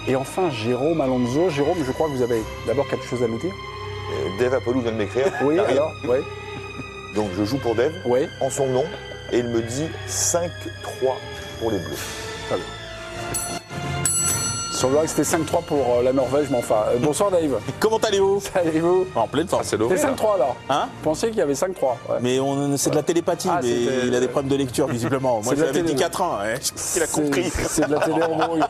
Et enfin, Jérôme Alonso. Jérôme, je crois que vous avez d'abord quelque chose à nous dire. Dave Apollo vient de m'écrire. Oui, alors, oui. Donc je joue pour Dave, Oui. en son nom, et il me dit 5-3 pour les Bleus. Très bien. Sur le que c'était 5-3 pour la Norvège, mais enfin. Bonsoir Dave. Comment allez-vous? Allez-vous? En pleine forme. C'était 5-3 alors. Hein? Vous pensiez qu'il y avait 5-3. Ouais. Mais c'est de la télépathie, mais il a des problèmes de lecture visiblement. Moi j'avais dit 4-1, hein. Il a compris. C'est de la télé en bruit.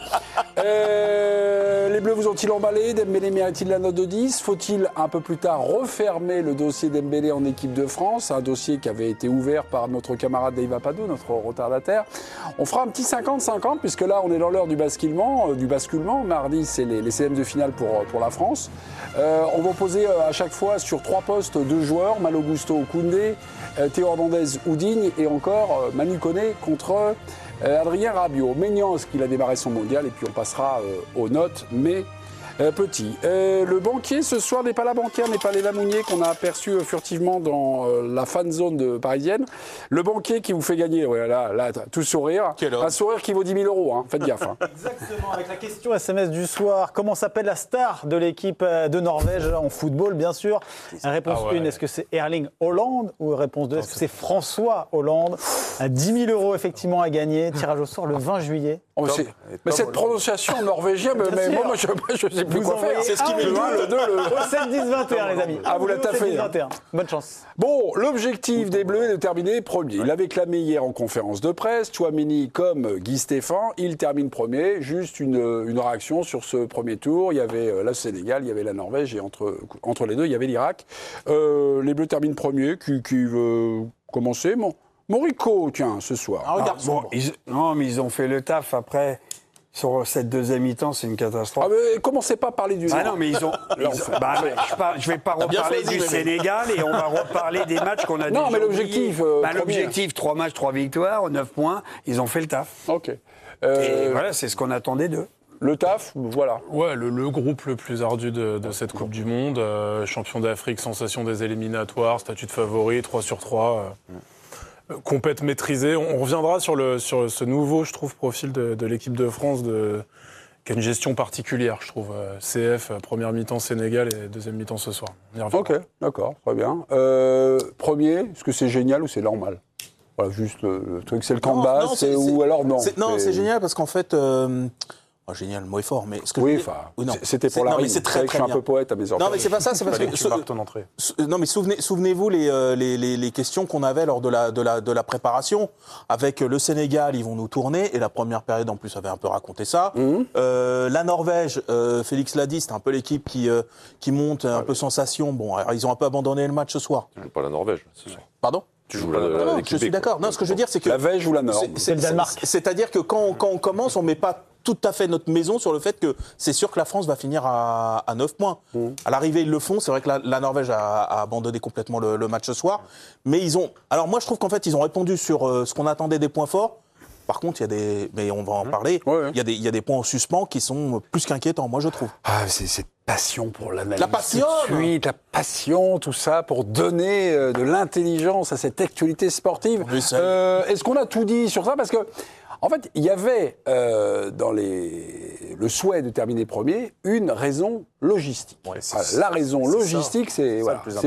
Les Bleus vous ont-ils emballé? Dembélé mérite-t-il la note de 10? Faut-il un peu plus tard refermer le dossier Dembélé en équipe de France? Un dossier qui avait été ouvert par notre camarade Dave Apado, notre retardataire. On fera un petit 50-50 puisque là on est dans l'heure du basculement. Mardi c'est les CM de finale pour la France. On va poser à chaque fois sur 3 postes 2 joueurs, Malo Gusto ou Koundé, Théo Hernandez ou Digne et encore Manu Koné contre Adrien Rabiot. Maignan, qu'il a démarré son mondial et puis on passera aux notes, mais petit. Le banquier ce soir n'est pas la banquière, n'est pas Léla Mounier qu'on a aperçu furtivement dans la fan zone parisienne. Le banquier qui vous fait gagner, ouais, là, tout sourire. Un sourire qui vaut 10 000 €, hein. Faites gaffe. Hein. Exactement, avec la question SMS du soir. Comment s'appelle la star de l'équipe de Norvège en football, bien sûr? Réponse 1, est-ce que c'est Erling Haaland? Ou réponse 2, est-ce que c'est François Hollande? 10 000 € effectivement à gagner. Tirage au sort le 20 juillet. Oh, mais cette prononciation norvégienne, mais moi je sais plus quoi faire. C'est ce qui met le 1, le 2, le... Au 7, 10, 21, les amis. Ah, vous la taffez. Hein. Bonne chance. Bon, l'objectif des Bleus est de terminer premier. Il l'avait clamé hier en conférence de presse. Tchouaméni comme Guy Stéphane, il termine premier. Juste une réaction sur ce premier tour. Il y avait le Sénégal, il y avait la Norvège et entre les deux, il y avait l'Irak. Les Bleus terminent premier. Qui veut commencer? Morico, tiens, ce soir. Ah, regarde, non, mais ils ont fait le taf après. Sur cette deuxième mi-temps, c'est une catastrophe. Ah, mais commencez pas à parler du... Ah non, mais ils ont... je vais pas reparler du Sénégal et on va reparler des matchs qu'on a déjà... Non, mais l'objectif... l'objectif, 3 matchs, 3 victoires, 9 points, ils ont fait le taf. Ok. Et voilà, c'est ce qu'on attendait d'eux. Le taf, voilà. Ouais, le groupe le plus ardu de cette Coupe du Monde. Champion d'Afrique, sensation des éliminatoires, statut de favori, 3 sur 3... compète maîtrisée. On reviendra sur ce nouveau, je trouve, profil de l'équipe de France qui a une gestion particulière, je trouve. CF, première mi-temps Sénégal et deuxième mi-temps ce soir. Ok, d'accord, très bien. Premier, est-ce que c'est génial ou c'est normal? Voilà, juste le truc, c'est le camp de base, ou alors non? Non, c'est génial parce qu'en fait... génial, le mot est fort, mais... C'était pour la rime. C'est très, je suis un peu poète à mes oreilles. Non, mais c'est pas ça, c'est parce que... Tu marques ton entrée. Non, mais souvenez-vous les questions qu'on avait lors de la préparation. Avec le Sénégal, ils vont nous tourner, et la première période, en plus, avait un peu raconté ça. La Norvège, Félix l'a dit, c'est un peu l'équipe qui monte, un peu sensation. Bon, alors, ils ont un peu abandonné le match ce soir. Pas la Norvège, c'est sûr. Pardon? Tu joues Non, je suis d'accord. Non, ce que je veux dire, c'est que... La Vège ou la Nord? C'est le Danemark. C'est-à-dire que quand on commence, on met pas tout à fait notre maison sur le fait que c'est sûr que la France va finir à 9 points. À l'arrivée, ils le font. C'est vrai que la Norvège a abandonné complètement le match ce soir. Mais ils ont... Alors moi, je trouve qu'en fait, ils ont répondu sur ce qu'on attendait des points forts. Par contre, il y a des... Mais on va en parler. Ouais. Il y a des points en suspens qui sont plus qu'inquiétants, moi, je trouve. Ah, c'est cette passion pour l'analyse. La passion, tout de suite, la passion, tout ça, pour donner de l'intelligence à cette actualité sportive. Est-ce qu'on a tout dit sur ça? Parce que... En fait, il y avait dans le souhait de terminer premier une raison logistique. Ouais, la raison logistique, c'est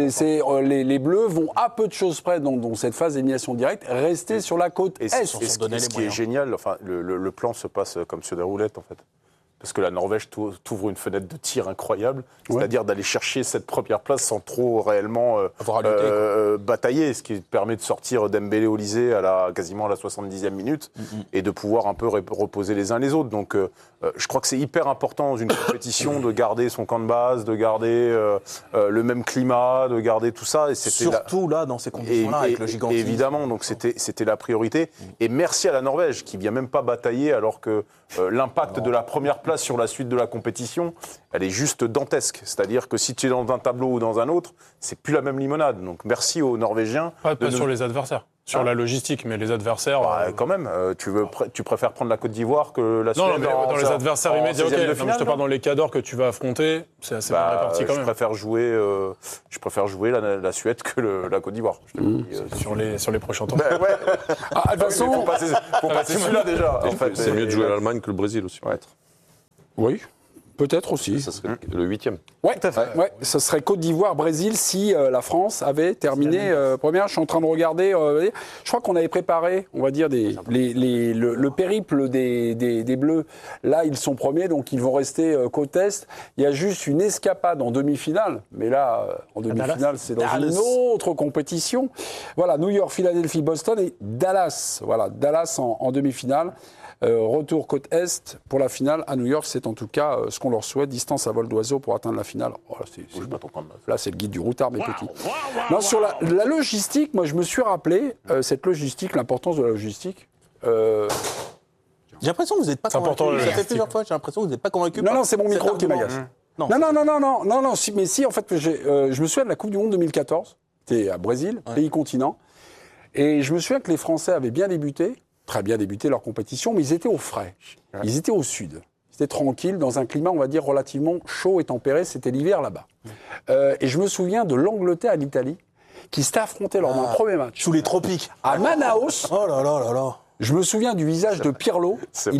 les Bleus vont à peu de choses près dans cette phase d'élimination directe rester sur la côte Est. Ce qui est génial, enfin, le plan se passe comme sur des roulettes en fait. Parce que la Norvège t'ouvre une fenêtre de tir incroyable, c'est-à-dire d'aller chercher cette première place sans trop réellement batailler, ce qui permet de sortir Dembélé Olysée quasiment à la 70e minute et de pouvoir un peu reposer les uns les autres. Donc je crois que c'est hyper important dans une compétition de garder son camp de base, de garder le même climat, de garder tout ça. Et surtout là, dans ces conditions-là, avec le gigantisme. Évidemment, donc c'était la priorité. Et merci à la Norvège qui ne vient même pas batailler alors que l'impact de la première place sur la suite de la compétition, elle est juste dantesque. C'est-à-dire que si tu es dans un tableau ou dans un autre, c'est plus la même limonade. Donc merci aux Norvégiens. Pas sur les adversaires. Sur la logistique, mais les adversaires... quand même, tu préfères prendre la Côte d'Ivoire que la Suède. Non, mais dans les adversaires immédiats, ok. Je te parle dans les cadors que tu vas affronter, c'est assez bien réparti quand même. Je préfère jouer la Suède que la Côte d'Ivoire. Sur les prochains temps. De toute façon, faut passer celui-là déjà. C'est mieux de jouer l'Allemagne que le Brésil aussi. Oui. Peut-être aussi. Ça serait le 8e. Ouais, ça serait Côte d'Ivoire-Brésil si la France avait terminé première. Je suis en train de regarder. Je crois qu'on avait préparé, on va dire, le périple des Bleus. Là, ils sont premiers, donc ils vont rester côte Est. Il y a juste une escapade en demi-finale. Mais là, en demi-finale, c'est dans une autre compétition. Voilà, New York, Philadelphie, Boston et Dallas. Voilà, Dallas en demi-finale. Retour côte Est pour la finale à New York, c'est en tout cas ce qu'on leur souhaite, distance à vol d'oiseau pour atteindre la finale. Oh, là, c'est le guide du routard, mes petits. Non, sur la logistique, moi je me suis rappelé cette logistique, l'importance de la logistique. J'ai l'impression que vous n'êtes pas convaincu. Ça fait plusieurs fois, j'ai l'impression que vous n'êtes pas convaincu. Non, c'est mon micro qui m'agace. Non, mais si, en fait, je me souviens de la Coupe du Monde 2014, c'était à Brésil, pays continent, et je me souviens que les Français avaient bien débuté, très bien débuté leur compétition, mais ils étaient au frais. Ils étaient au sud. Ils étaient tranquilles, dans un climat, on va dire, relativement chaud et tempéré. C'était l'hiver là-bas. Et je me souviens de l'Angleterre et l'Italie qui s'étaient affrontés lors d'un premier match. Sous les tropiques. À Manaus. Oh là là là là. Je me souviens du visage de Pirlo.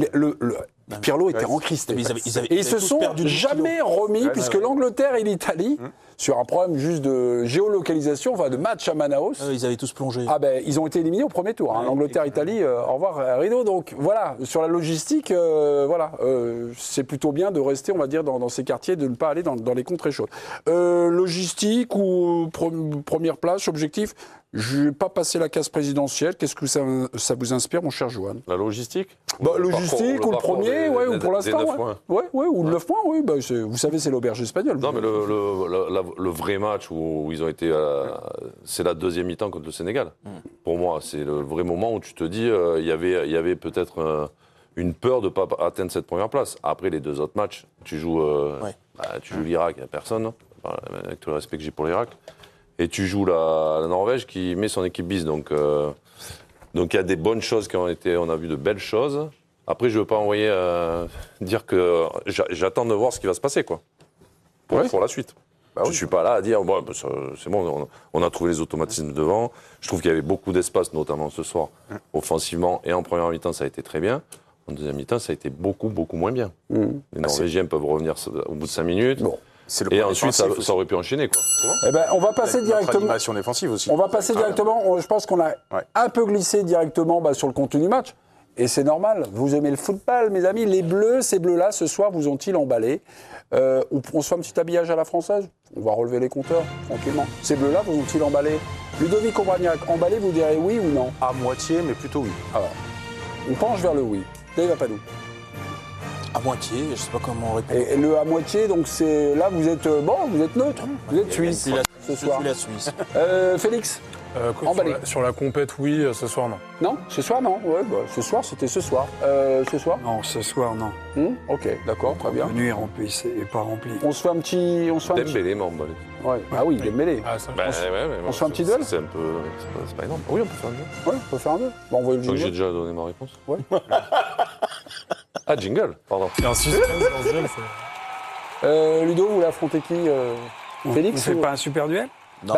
Pirlo était encristé. Et ils se sont jamais remis, puisque l'Angleterre et l'Italie, sur un problème juste de géolocalisation, enfin de match à Manaus. Ils avaient tous plongé. Ah ben, ils ont été éliminés au premier tour. L'Angleterre-Italie, au revoir rideau. Donc voilà, sur la logistique, c'est plutôt bien de rester, on va dire, dans ces quartiers, de ne pas aller dans les contrées chaudes. Logistique ou première place, objectif. Je n'ai pas passé la case présidentielle. Qu'est-ce que ça vous inspire, mon cher Johan ? La logistique ? Logistique, ou le premier, ou pour l'instant. Ou le 9 points, oui. Vous savez, c'est l'auberge espagnole. Non, mais le vrai match où ils ont été. C'est la deuxième mi-temps contre le Sénégal. Pour moi, c'est le vrai moment où tu te dis il y avait peut-être une peur de ne pas atteindre cette première place. Après les deux autres matchs, tu joues l'Irak, il n'y a personne, avec tout le respect que j'ai pour l'Irak. Et tu joues la Norvège qui met son équipe bis. Donc il y a des bonnes choses qui ont été. On a vu de belles choses. Après, je ne veux pas envoyer dire que j'attends de voir ce qui va se passer, quoi. Pour la suite. Je ne suis pas là à dire c'est bon, on a trouvé les automatismes devant. Je trouve qu'il y avait beaucoup d'espace, notamment ce soir, offensivement. Et en première mi-temps, ça a été très bien. En deuxième mi-temps, ça a été beaucoup, beaucoup moins bien. Les Norvégiens peuvent revenir au bout de 5 minutes. Bon. Et ensuite, ça aurait pu enchaîner, quoi. On va passer directement. Animation défensive aussi. On va passer directement. Je pense qu'on a un peu glissé directement sur le contenu du match. Et c'est normal. Vous aimez le football, mes amis. Les Bleus, ces Bleus-là, ce soir, vous ont-ils emballé ? On se fait un petit habillage à la française ? On va relever les compteurs, tranquillement. Ces Bleus-là, vous ont-ils emballé ? Ludovic Aubragnac, emballé, vous direz oui ou non ? À moitié, mais plutôt oui. Alors, on penche vers le oui. Dave Apadou. À moitié, je ne sais pas comment répondre. Et le à moitié, donc c'est là vous êtes vous êtes neutre, vous êtes suisse ce soir. Je suis la Suisse. Félix. Sur la compète, oui. Ce soir, non. Non, ce soir non. Ouais, ce soir c'était ce soir. Ce soir. Non, ce soir non. Ok, d'accord, très bien. La nuit est remplie, c'est pas rempli. On se fait un petit. Dembélé m'a emballé. Ouais. Ah oui, Dembélé. On se fait un petit duel. C'est un peu, c'est pas énorme. Oui, on peut faire un duel. Ouais, on peut faire un duel. Bon, on va le jingle. J'ai déjà donné ma réponse. Ouais. Ah, jingle, pardon. Il y a un suspense dans ce duel. Ludo, vous l'affrontez qui Félix. C'est pas un super duel ? Non,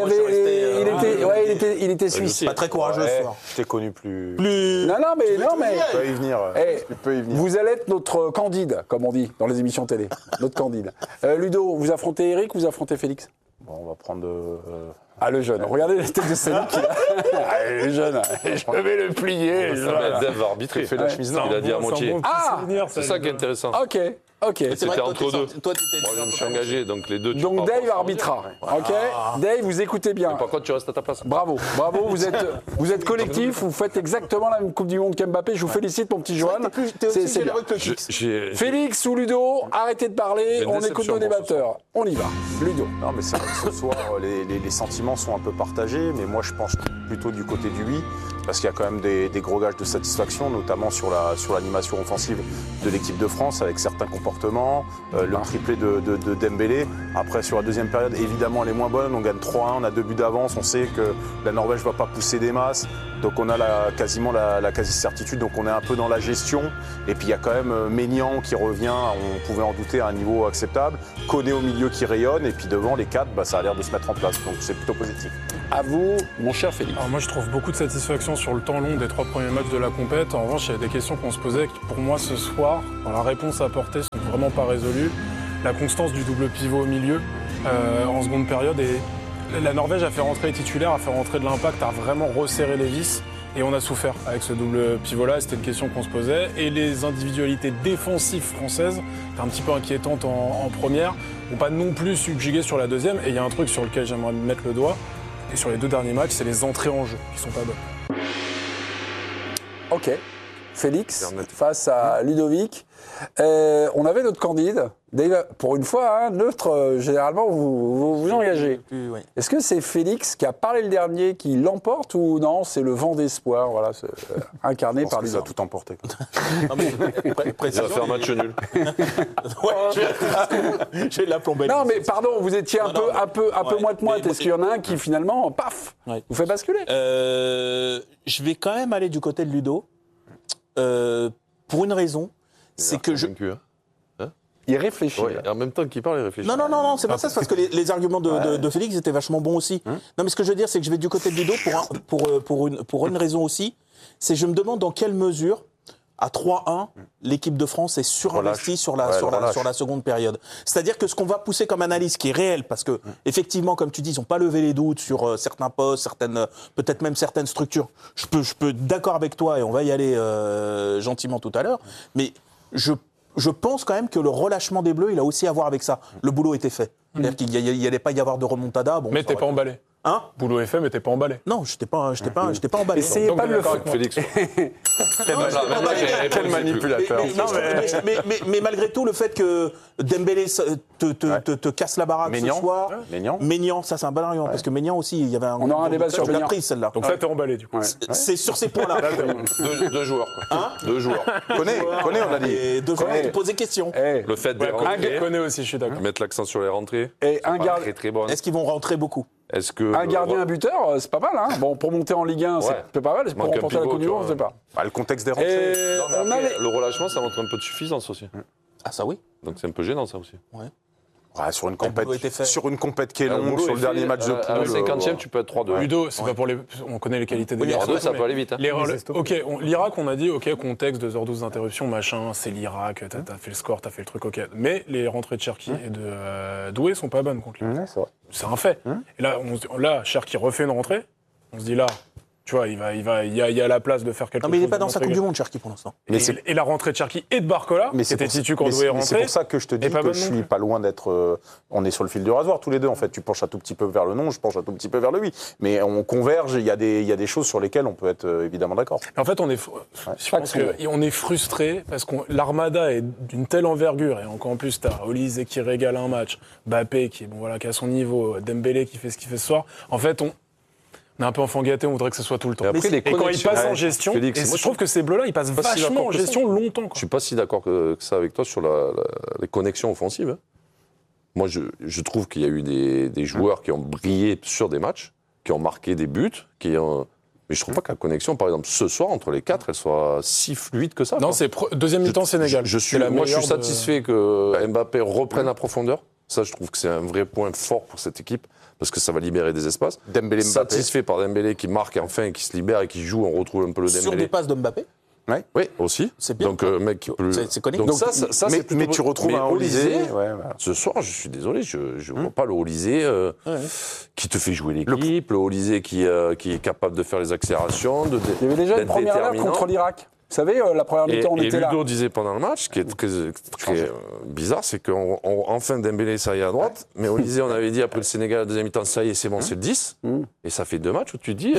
il était suisse. Pas très courageux ce soir. Je t'ai connu plus. Non, mais. Tu peux y venir. Vous allez être notre candide, comme on dit dans les émissions télé. Notre candide. Ludo, vous affrontez Eric ou vous affrontez Félix ? Bon, on va prendre. Le jeune. Regardez la tête de Céline qu'il a. Le jeune. Je vais le plier. Dave va arbitrer. Fait la chemise. Il a dit à moitié. C'est ça qui est intéressant. Ok. C'était entre deux. Toi, moi, je me suis engagé, donc les deux. Donc Dave arbitra. Ok. Dave, vous écoutez bien. Mais par contre, tu restes à ta place. Bravo. Vous êtes collectif. Vous faites exactement la même Coupe du Monde qu'Mbappé. Je vous félicite, mon petit Johan. C'est bien. Félix ou Ludo, arrêtez de parler. On écoute nos débatteurs. On y va. Ludo. Non, mais c'est vrai que ce soir, les sentiments sont un peu partagés, mais moi, je pense plutôt du côté du oui. Parce qu'il y a quand même des gros gages de satisfaction, notamment sur l'animation offensive de l'équipe de France, avec certains comportements, le triplé de Dembélé. Après, sur la deuxième période, évidemment, elle est moins bonne. On gagne 3-1, on a 2 buts d'avance. On sait que la Norvège ne va pas pousser des masses. Donc on a quasiment la quasi-certitude. Donc on est un peu dans la gestion. Et puis il y a quand même Maignan qui revient, on pouvait en douter, à un niveau acceptable. Koné au milieu qui rayonne. Et puis devant, les 4, ça a l'air de se mettre en place. Donc c'est plutôt positif. À vous, mon cher Félix. Alors moi, je trouve beaucoup de satisfaction sur le temps long des 3 premiers matchs de la compète. En revanche, il y a des questions qu'on se posait qui, pour moi, ce soir, dans la réponse apportée, sont vraiment pas résolu. La constance du double pivot au milieu en seconde période. Et la Norvège a fait rentrer les titulaires, a fait rentrer de l'impact, a vraiment resserré les vis. Et on a souffert avec ce double pivot-là. C'était une question qu'on se posait. Et les individualités défensives françaises, c'est un petit peu inquiétantes en première, n'ont pas non plus subjugué sur la deuxième. Et il y a un truc sur lequel j'aimerais mettre le doigt. Et sur les 2 derniers matchs, c'est les entrées en jeu qui sont pas bonnes. Ok. Félix face à Ludovic. On avait notre candidat. Dave, pour une fois, neutre, généralement, vous engagez. Oui. Est-ce que c'est Félix qui a parlé le dernier qui l'emporte ou non? C'est le vent d'espoir, voilà, incarné par lui. Ça a tout emporté. Il va faire match nul. J'ai la plombée. Non, mais pardon, vous étiez un peu moite-moite. Est-ce qu'il y en a un qui, finalement, paf, vous fait basculer? Je vais quand même aller du côté de Ludo. Pour une raison, c'est que je... Il réfléchit. Ouais, en même temps qu'il parle, il réfléchit. Non, c'est pas ça, c'est parce que les arguments de Félix étaient vachement bons aussi. Non, mais ce que je veux dire, c'est que je vais du côté de Ludo pour une raison aussi. C'est que je me demande dans quelle mesure, à 3-1, l'équipe de France est surinvestie sur la seconde période. C'est-à-dire que ce qu'on va pousser comme analyse, qui est réel, parce que effectivement, comme tu dis, ils n'ont pas levé les doutes sur certains postes, peut-être même certaines structures. Je peux être d'accord avec toi, et on va y aller gentiment tout à l'heure, mais je pense quand même que le relâchement des Bleus, il a aussi à voir avec ça. Le boulot était fait. C'est-à-dire qu'il n'y allait pas y avoir de remontada. Bon, mais t'es pas emballé. Hein? Boulot est fait, mais t'es pas emballé. Non, j'étais pas emballé. Essayez pas de le faire. Félix. Quel manipulateur. Mais malgré tout, le fait que Dembélé te casse la baraque ce soir. Maignan, ça c'est un bon argument. Parce que Maignan aussi, il y avait un. On aura un débat sur Maignan. prise celle-là. Donc ça, t'es emballé, du coup. C'est sur ces points-là. 2 joueurs. 2 joueurs. Connais, on l'a dit. 2 joueurs qui posent des questions. Le fait de Je connais aussi, je suis d'accord. mettre l'accent sur les rentrées. Et un gardien. Très très bonne. Est-ce qu'ils vont rentrer beaucoup? Un gardien, un buteur, c'est pas mal. Hein. Bon, pour monter en Ligue 1, c'est pas mal. Pour remporter la Coupe du Monde, c'est pas. Le contexte des rentrées. Le relâchement, ça montre un peu de suffisance aussi. Ah ça oui. Donc c'est un peu gênant ça aussi. Sur une compète qui est longue, boulot sur le dernier match de poule. À 50e, tu peux être 3-2. Ludo, c'est pas pour les. On connaît les qualités des Oui, garçons. 3-2, ça peut aller vite. L'Irak, on a dit, ok, contexte, 2h12 d'interruption, machin, c'est l'Irak, t'as fait le score, t'as fait le truc, ok. Mais les rentrées de Cherki et de Doué sont pas bonnes contre lui. C'est un fait. Et là, Cherki refait une rentrée, on se dit là. Tu vois, il y a la place de faire quelque chose. Non, mais il n'est pas dans sa Coupe du Monde, Cherki, pour l'instant. Et la rentrée de Cherki et de Barcola, qui était titu quand Doué est rentré. C'est pour ça que je te dis que je suis pas loin d'être. On est sur le fil du rasoir tous les deux, en fait. Tu penches un tout petit peu vers le non, je penche un tout petit peu vers le oui. Mais on converge, il y a des choses sur lesquelles on peut être évidemment d'accord. En fait, je pense qu'on est frustré parce que l'Armada est d'une telle envergure. Et encore en plus, t'as Olise qui régale un match, Mbappé qui a son niveau, Dembélé qui fait ce qu'il fait ce soir. En fait, on est un peu enfant gâté, on voudrait que ce soit tout le temps. Et quand ils passent en gestion, Félix, je trouve que ces bleus-là, ils passent vachement en gestion longtemps. Je suis pas si d'accord que ça avec toi sur les connexions offensives. Moi, je trouve qu'il y a eu des joueurs qui ont brillé sur des matchs, qui ont marqué des buts, mais je trouve pas que la connexion, par exemple, ce soir, entre les 4, elle soit si fluide que ça. Non, c'est deuxième mi-temps Sénégal. Je suis satisfait que Mbappé reprenne la profondeur. Ça, je trouve que c'est un vrai point fort pour cette équipe, parce que ça va libérer des espaces. Dembélé, Mbappé. Satisfait par Dembélé qui marque enfin, qui se libère et qui joue, on retrouve un peu le Dembélé. Sur des passes de Mbappé. Oui, aussi. C'est bien. Donc, mec qui peut. C'est connecté. Donc, ça, mais tu retrouves un Olysée. Ce soir, je suis désolé, je ne vois pas le Olysée qui te fait jouer l'équipe, le Olysée qui est capable de faire les accélérations. Il y avait déjà une première heure contre l'Irak. Vous savez, la première mi-temps, on était là. Et Ludo disait pendant le match, ce qui est très bizarre, c'est qu'enfin Dembélé, ça y est à droite, mais Olysée, on avait dit après le Sénégal, la deuxième mi-temps, ça y est, c'est bon, c'est le 10. Et ça fait 2 matchs où tu te dis,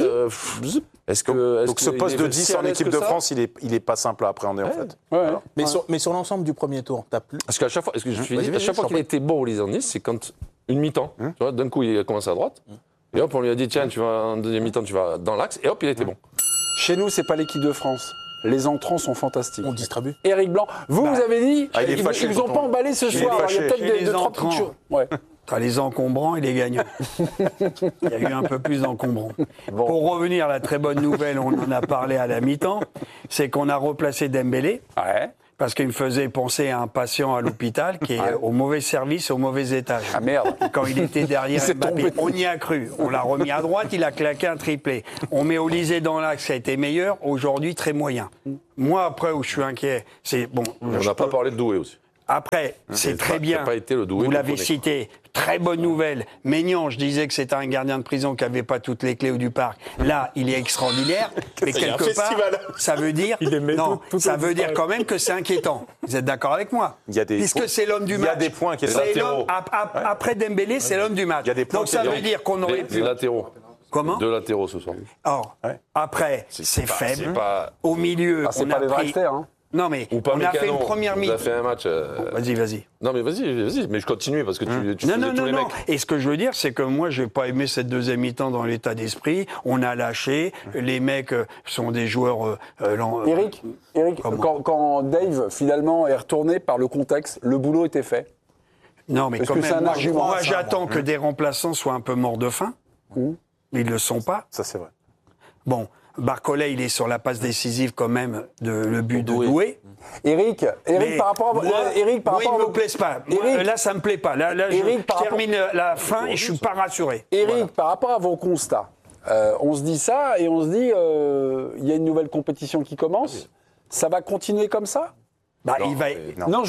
est-ce que... Donc ce poste de 10 en équipe de France, il est pas simple à appréhender, en fait. Mais sur l'ensemble du premier tour, t'as plus... Parce qu'à chaque fois, chaque fois qu'il était bon Olysée en 10, c'est quand une mi-temps, tu vois, d'un coup, il a commencé à droite, et hop, on lui a dit, tiens, tu vas en deuxième mi-temps, tu vas dans l'axe, et hop, il était bon. Chez nous, c'est pas l'équipe de France. Les entrants sont fantastiques. On distribue. Éric Blanc, vous avez dit, ils vous ont pas emballé ce soir. Il y a peut-être 2-3 petites choses. T'as les encombrants et les gagnants. Il y a eu un peu plus d'encombrants. Pour revenir à la très bonne nouvelle, on en a parlé à la mi-temps, c'est qu'on a replacé Dembélé. Parce qu'il me faisait penser à un patient à l'hôpital qui est au mauvais service, au mauvais étage. Ah merde. Quand il était derrière Mbappé, on y a cru. On l'a remis à droite, il a claqué un triplé. On met Olysée dans l'axe, ça a été meilleur. Aujourd'hui, très moyen. Moi, après, où je suis inquiet, c'est bon. On n'a pas parlé de Doué aussi. Après, c'est très bien. pas été le doué Vous l'avez qu'on connaît. cité. Très bonne nouvelle. Maignan, je disais que c'était un gardien de prison qui n'avait pas toutes les clés du parc. Là, il est extraordinaire. Mais Il y a un quelque part, festival. ça veut dire, ça veut dire quand même que c'est inquiétant. Vous êtes d'accord avec moi? Il y a des Puisque points- c'est l'homme du match. Il y a des points qui C'est sont l'homme- Après Dembélé, c'est l'homme du match. Il y a des points Donc qui ça sont- veut dire qu'on aurait pu. Les latéraux. Comment? 2 latéraux ce soir. Or, après, c'est pas- faible. c'est pas- Au milieu, Ah, c'est on pas a des pris. dragsters, hein. Non, mais Ou pas on a fait Mécano. une première On a mi. fait un match. Vas-y. Non, mais vas-y. Mais je continue parce que tu Non, faisais tous les mecs. Et ce que je veux dire, c'est que moi, j'ai pas aimé cette deuxième mi-temps dans l'état d'esprit. On a lâché. Les mecs sont des joueurs. Eric, quand Dave finalement est retourné par le contexte, le boulot était fait. Non, mais Est-ce quand que même, c'est un moi, argument, moi, ça, j'attends que des remplaçants soient un peu morts de faim. Ils le sont pas. Ça, c'est vrai. Bon, Barcolet, il est sur la passe décisive quand même de le but de Doué. Eric, Mais par rapport à moi, Eric, par moi, rapport il à me plaise pas. Moi, Eric- là, ça me plaît pas. Là, Eric, par je termine la fin et je suis pas rassuré. Eric, par rapport à vos constats, on se dit ça et on se dit il y a une nouvelle compétition qui commence. Ça va continuer comme ça? Bah, il va. Non,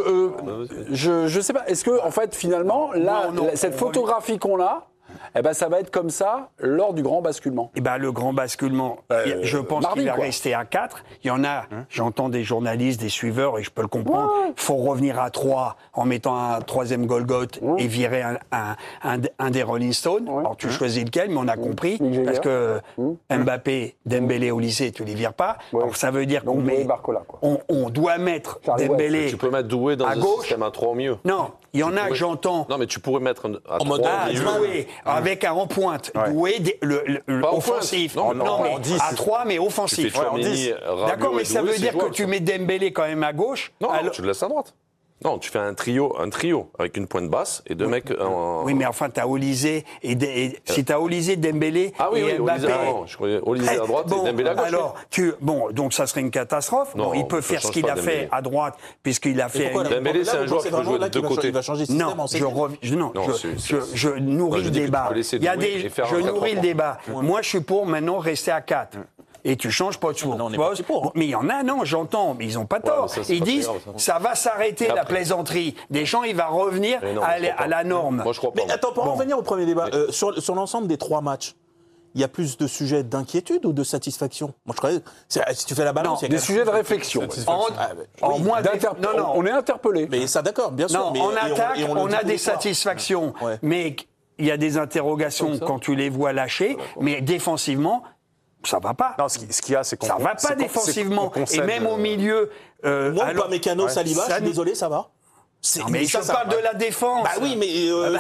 je sais pas. Est-ce que en fait finalement là, Non, cette photographie qu'on a, eh ben ça va être comme ça lors du grand basculement. Eh ben, le grand basculement, je pense mardi, qu'il va quoi. rester à 4. Il y en a, j'entends des journalistes, des suiveurs, et je peux le comprendre. Il faut revenir à 3 en mettant un troisième Golgoth et virer un des Rolling Stones. Alors tu choisis lequel, mais on a compris. Parce que Mbappé, Dembélé au lycée, tu les vires pas. Alors ça veut dire qu'on Donc, Doué, met. Barcola, quoi. On doit mettre Charlie Dembélé. Tu peux mettre Doué dans à un gauche. système à 3 au milieu. Non, il y en a que j'entends. Non, mais tu pourrais mettre à 3 mode Ah, au milieu. Doué, avec un en pointe. Doué, le Pas en offensif. pointe. Non, mais en 10. à 3, mais Tu offensif. fais Tchouaméni, Rabiot D'accord, mais et ça Doué, veut c'est dire que jouable, tu ça. mets Dembélé quand même à gauche. Non, alors- tu le laisses à droite. Non, tu fais un trio avec une pointe basse et 2 mecs en... Oui, mais enfin, t'as Olysée et si t'as Olysée, Dembélé Ah oui, et Mbappé. Olysée, je croyais Olysée à droite Bon, et Dembélé à gauche. alors, donc ça serait une catastrophe. Non, Bon, il peut ça faire ce change qu'il pas a Dembélé. fait à droite, puisqu'il a fait. Dembélé, c'est un joueur qui peut jouer de deux côtés. Il va changer de système Non, en je Non, nourris je le dis que tu débat. peux laisser Il y a Doué des, et faire je un nourris 4-3-3. le débat. Moi, je suis pour maintenant rester à 4. Et tu changes pas de source. Non, on n'est pas pour, hein. Mais il y en a, non, j'entends, mais ils n'ont pas tort. mais ça, c'est Ils pas disent, très grave, ça va s'arrêter la plaisanterie. Deschamps, il va revenir Mais non, à je crois pas. la norme. Moi, je crois pas. Mais attends, pour en revenir au premier débat, sur l'ensemble des 3 matchs, il y a plus de sujets d'inquiétude ou de satisfaction? Moi, je croyais, si tu fais la balance, il y a Des quand même- sujets de réflexion. En moins Non, on est interpellé. Mais ça, d'accord, bien sûr. Non, mais, en et attaque, le on dit a tous des les soirs. satisfactions, Ouais. mais il y a des interrogations quand tu les vois lâcher, mais défensivement, ça va pas. Non, ce qu'il y a, c'est qu'on Ça va pas défensivement. Et même au milieu. Moi, alors- pas Mécano, Saliba, je suis Salut. désolé, ça va. Non, mais je parle de la défense. Bah oui, mais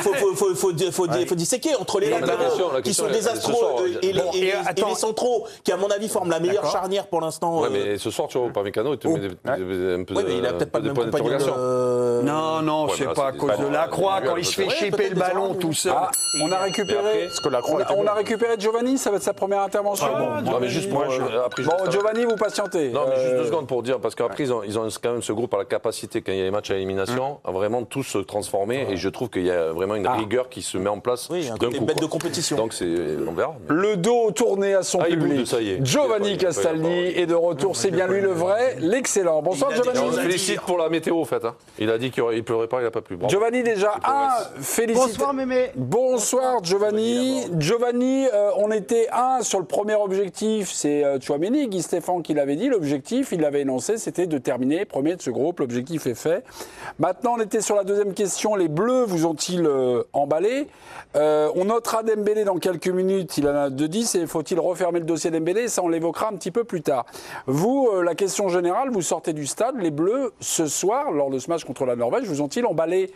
faut disséquer entre les la latéraux question, qui sont ce désastreux soir, et Bon, et les attends. centraux qui, à mon avis, forment la meilleure charnière pour l'instant. Ouais, mais ce soir, tu vois, pas Mécano, il te met un peu Ouais, mais il a peut-être pas le des même points compagnon. d'interrogation. Non, Ouais, c'est mais pas à c'est cause pas de la croix quand il se fait Ouais, chipper peut-être le des ballon erreurs, tout seul. Ah, on a récupéré. Parce que la croix était On a bonne. récupéré Giovanni, ça va être sa première intervention. Non, mais juste moi, après, Bon, juste- Giovanni, vous patientez. Non, mais juste 2 secondes pour dire, parce qu'après, ils ont quand même ce groupe à la capacité, quand il y a les matchs à élimination, à vraiment tous se transformer. Et je trouve qu'il y a vraiment une rigueur qui se met en place Oui, un d'un côté coup. bête quoi. de compétition. Donc, on verra. Le dos tourné à son Ah, il public. bouge, ça y est. Giovanni Il est pas Castaldi est de retour. C'est bien lui le vrai, l'excellent. Bonsoir Il a des Et on Giovanni. le choses à félicite pour la météo, en fait. Hein. Il a dit qu'il ne pleurait pas, il n'a pas plu. Bravo. Giovanni déjà, félicite. Bonsoir Mémé. Bonsoir Giovanni. Giovanni, on était sur le premier objectif, c'est Tchouaméni, Guy Stéphane qui l'avait dit. L'objectif, il l'avait énoncé, c'était de terminer premier de ce groupe. L'objectif est fait. Maintenant, on était sur la deuxième question. Les Bleus vous ont-ils emballé? On notera Dembélé dans quelques minutes. Il en a 2-10 et faut-il refermer le dossier Dembélé? Ça, on l'évoquera un petit peu plus tard. Vous, la question générale, vous sortez du stade. Les Bleus, ce soir, lors de ce match contre la Norvège, vous ont-ils emballé?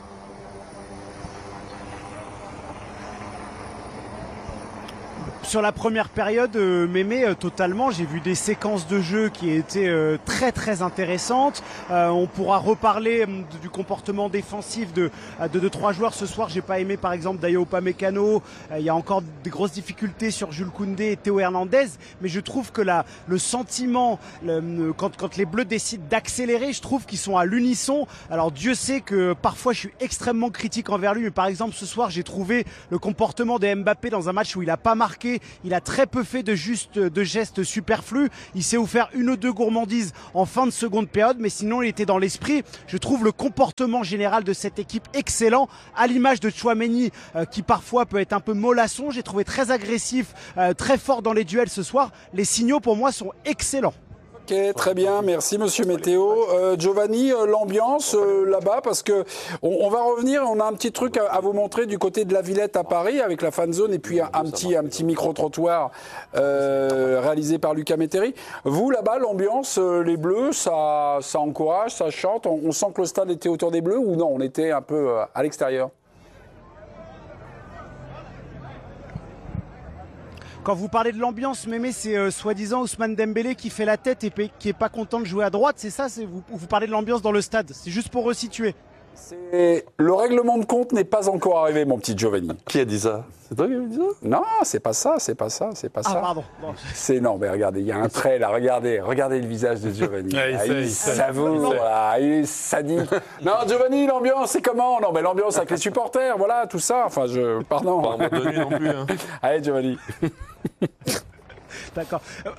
Sur la première période, Mémé, totalement, j'ai vu des séquences de jeu qui étaient très très intéressantes. On pourra reparler du comportement défensif de 2-3 joueurs ce soir. J'ai pas aimé par exemple Dayot Upamecano. Il y a encore des grosses difficultés sur Jules Koundé et Théo Hernandez, mais je trouve que le sentiment, quand les Bleus décident d'accélérer, je trouve qu'ils sont à l'unisson. Alors Dieu sait que parfois je suis extrêmement critique envers lui, mais par exemple ce soir j'ai trouvé le comportement de Mbappé dans un match où il a pas marqué, marqué. Il a très peu fait de gestes superflus. Il s'est offert 1 ou 2 gourmandises en fin de seconde période, mais sinon il était dans l'esprit. Je trouve le comportement général de cette équipe excellent, à l'image de Tchouaméni qui parfois peut être un peu mollasson. J'ai trouvé très agressif, très fort dans les duels ce soir. Les signaux pour moi sont excellents. Ok, très bien, merci Monsieur Météo. Giovanni, l'ambiance là-bas, parce que on va revenir, on a un petit truc à vous montrer du côté de la Villette à Paris, avec la fan zone et puis un petit micro-trottoir réalisé par Lucas Métairie. Vous, là-bas, l'ambiance, les Bleus, ça encourage, ça chante, on sent que le stade était autour des Bleus ou non, on était un peu à l'extérieur? Quand vous parlez de l'ambiance, Mémé, c'est soi-disant Ousmane Dembélé qui fait la tête et qui est pas content de jouer à droite, c'est ça? Vous parlez de l'ambiance dans le stade, c'est juste pour resituer. Le règlement de compte n'est pas encore arrivé, mon petit Giovanni. Qui a dit ça? C'est toi qui as dit ça? Non, c'est pas ça. Ah, pardon. Bon. Non, mais regardez, il y a un trait là, regardez le visage de Giovanni. Il savoure, voilà, il est sadique. Non, Giovanni, l'ambiance, c'est comment? Non, mais l'ambiance avec les supporters, voilà, tout ça. Enfin, pardon. Pas en mode de nuit non plus. Hein. Allez, Giovanni. D'accord.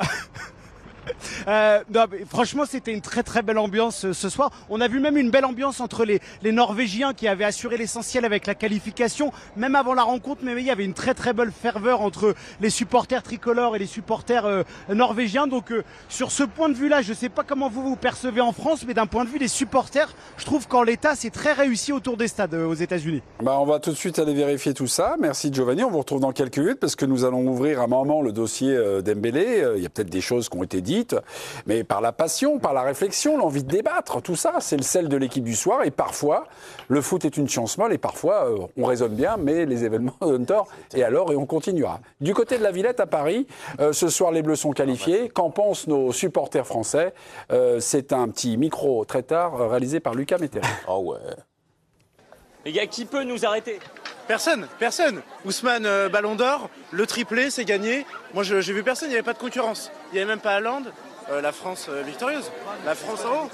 Non, mais franchement, c'était une très très belle ambiance ce soir. On a vu même une belle ambiance entre les Norvégiens qui avaient assuré l'essentiel avec la qualification. Même avant la rencontre, mais il y avait une très très belle ferveur entre les supporters tricolores et les supporters norvégiens. Donc sur ce point de vue-là, je ne sais pas comment vous percevez en France, mais d'un point de vue des supporters, je trouve qu'en l'état, c'est très réussi autour des stades aux États-Unis. On va tout de suite aller vérifier tout ça. Merci Giovanni. On vous retrouve dans quelques minutes parce que nous allons ouvrir un moment le dossier Dembélé. Il y a peut-être des choses qui ont été dites. Mais par la passion, par la réflexion, l'envie de débattre, tout ça, c'est le sel de l'équipe du soir. Et parfois, le foot est une chance molle et parfois, on raisonne bien, mais les événements donnent tort. Et on continuera. Du côté de la Villette à Paris, ce soir, les Bleus sont qualifiés. Qu'en pensent nos supporters français? C'est un petit micro très tard réalisé par Lucas Métairie. Oh ouais. Les gars, qui peut nous arrêter? Personne. Ousmane, Ballon d'Or, le triplé, c'est gagné. Moi, j'ai vu personne, il n'y avait pas de concurrence. Il n'y avait même pas Haaland. La France victorieuse. La France en haut.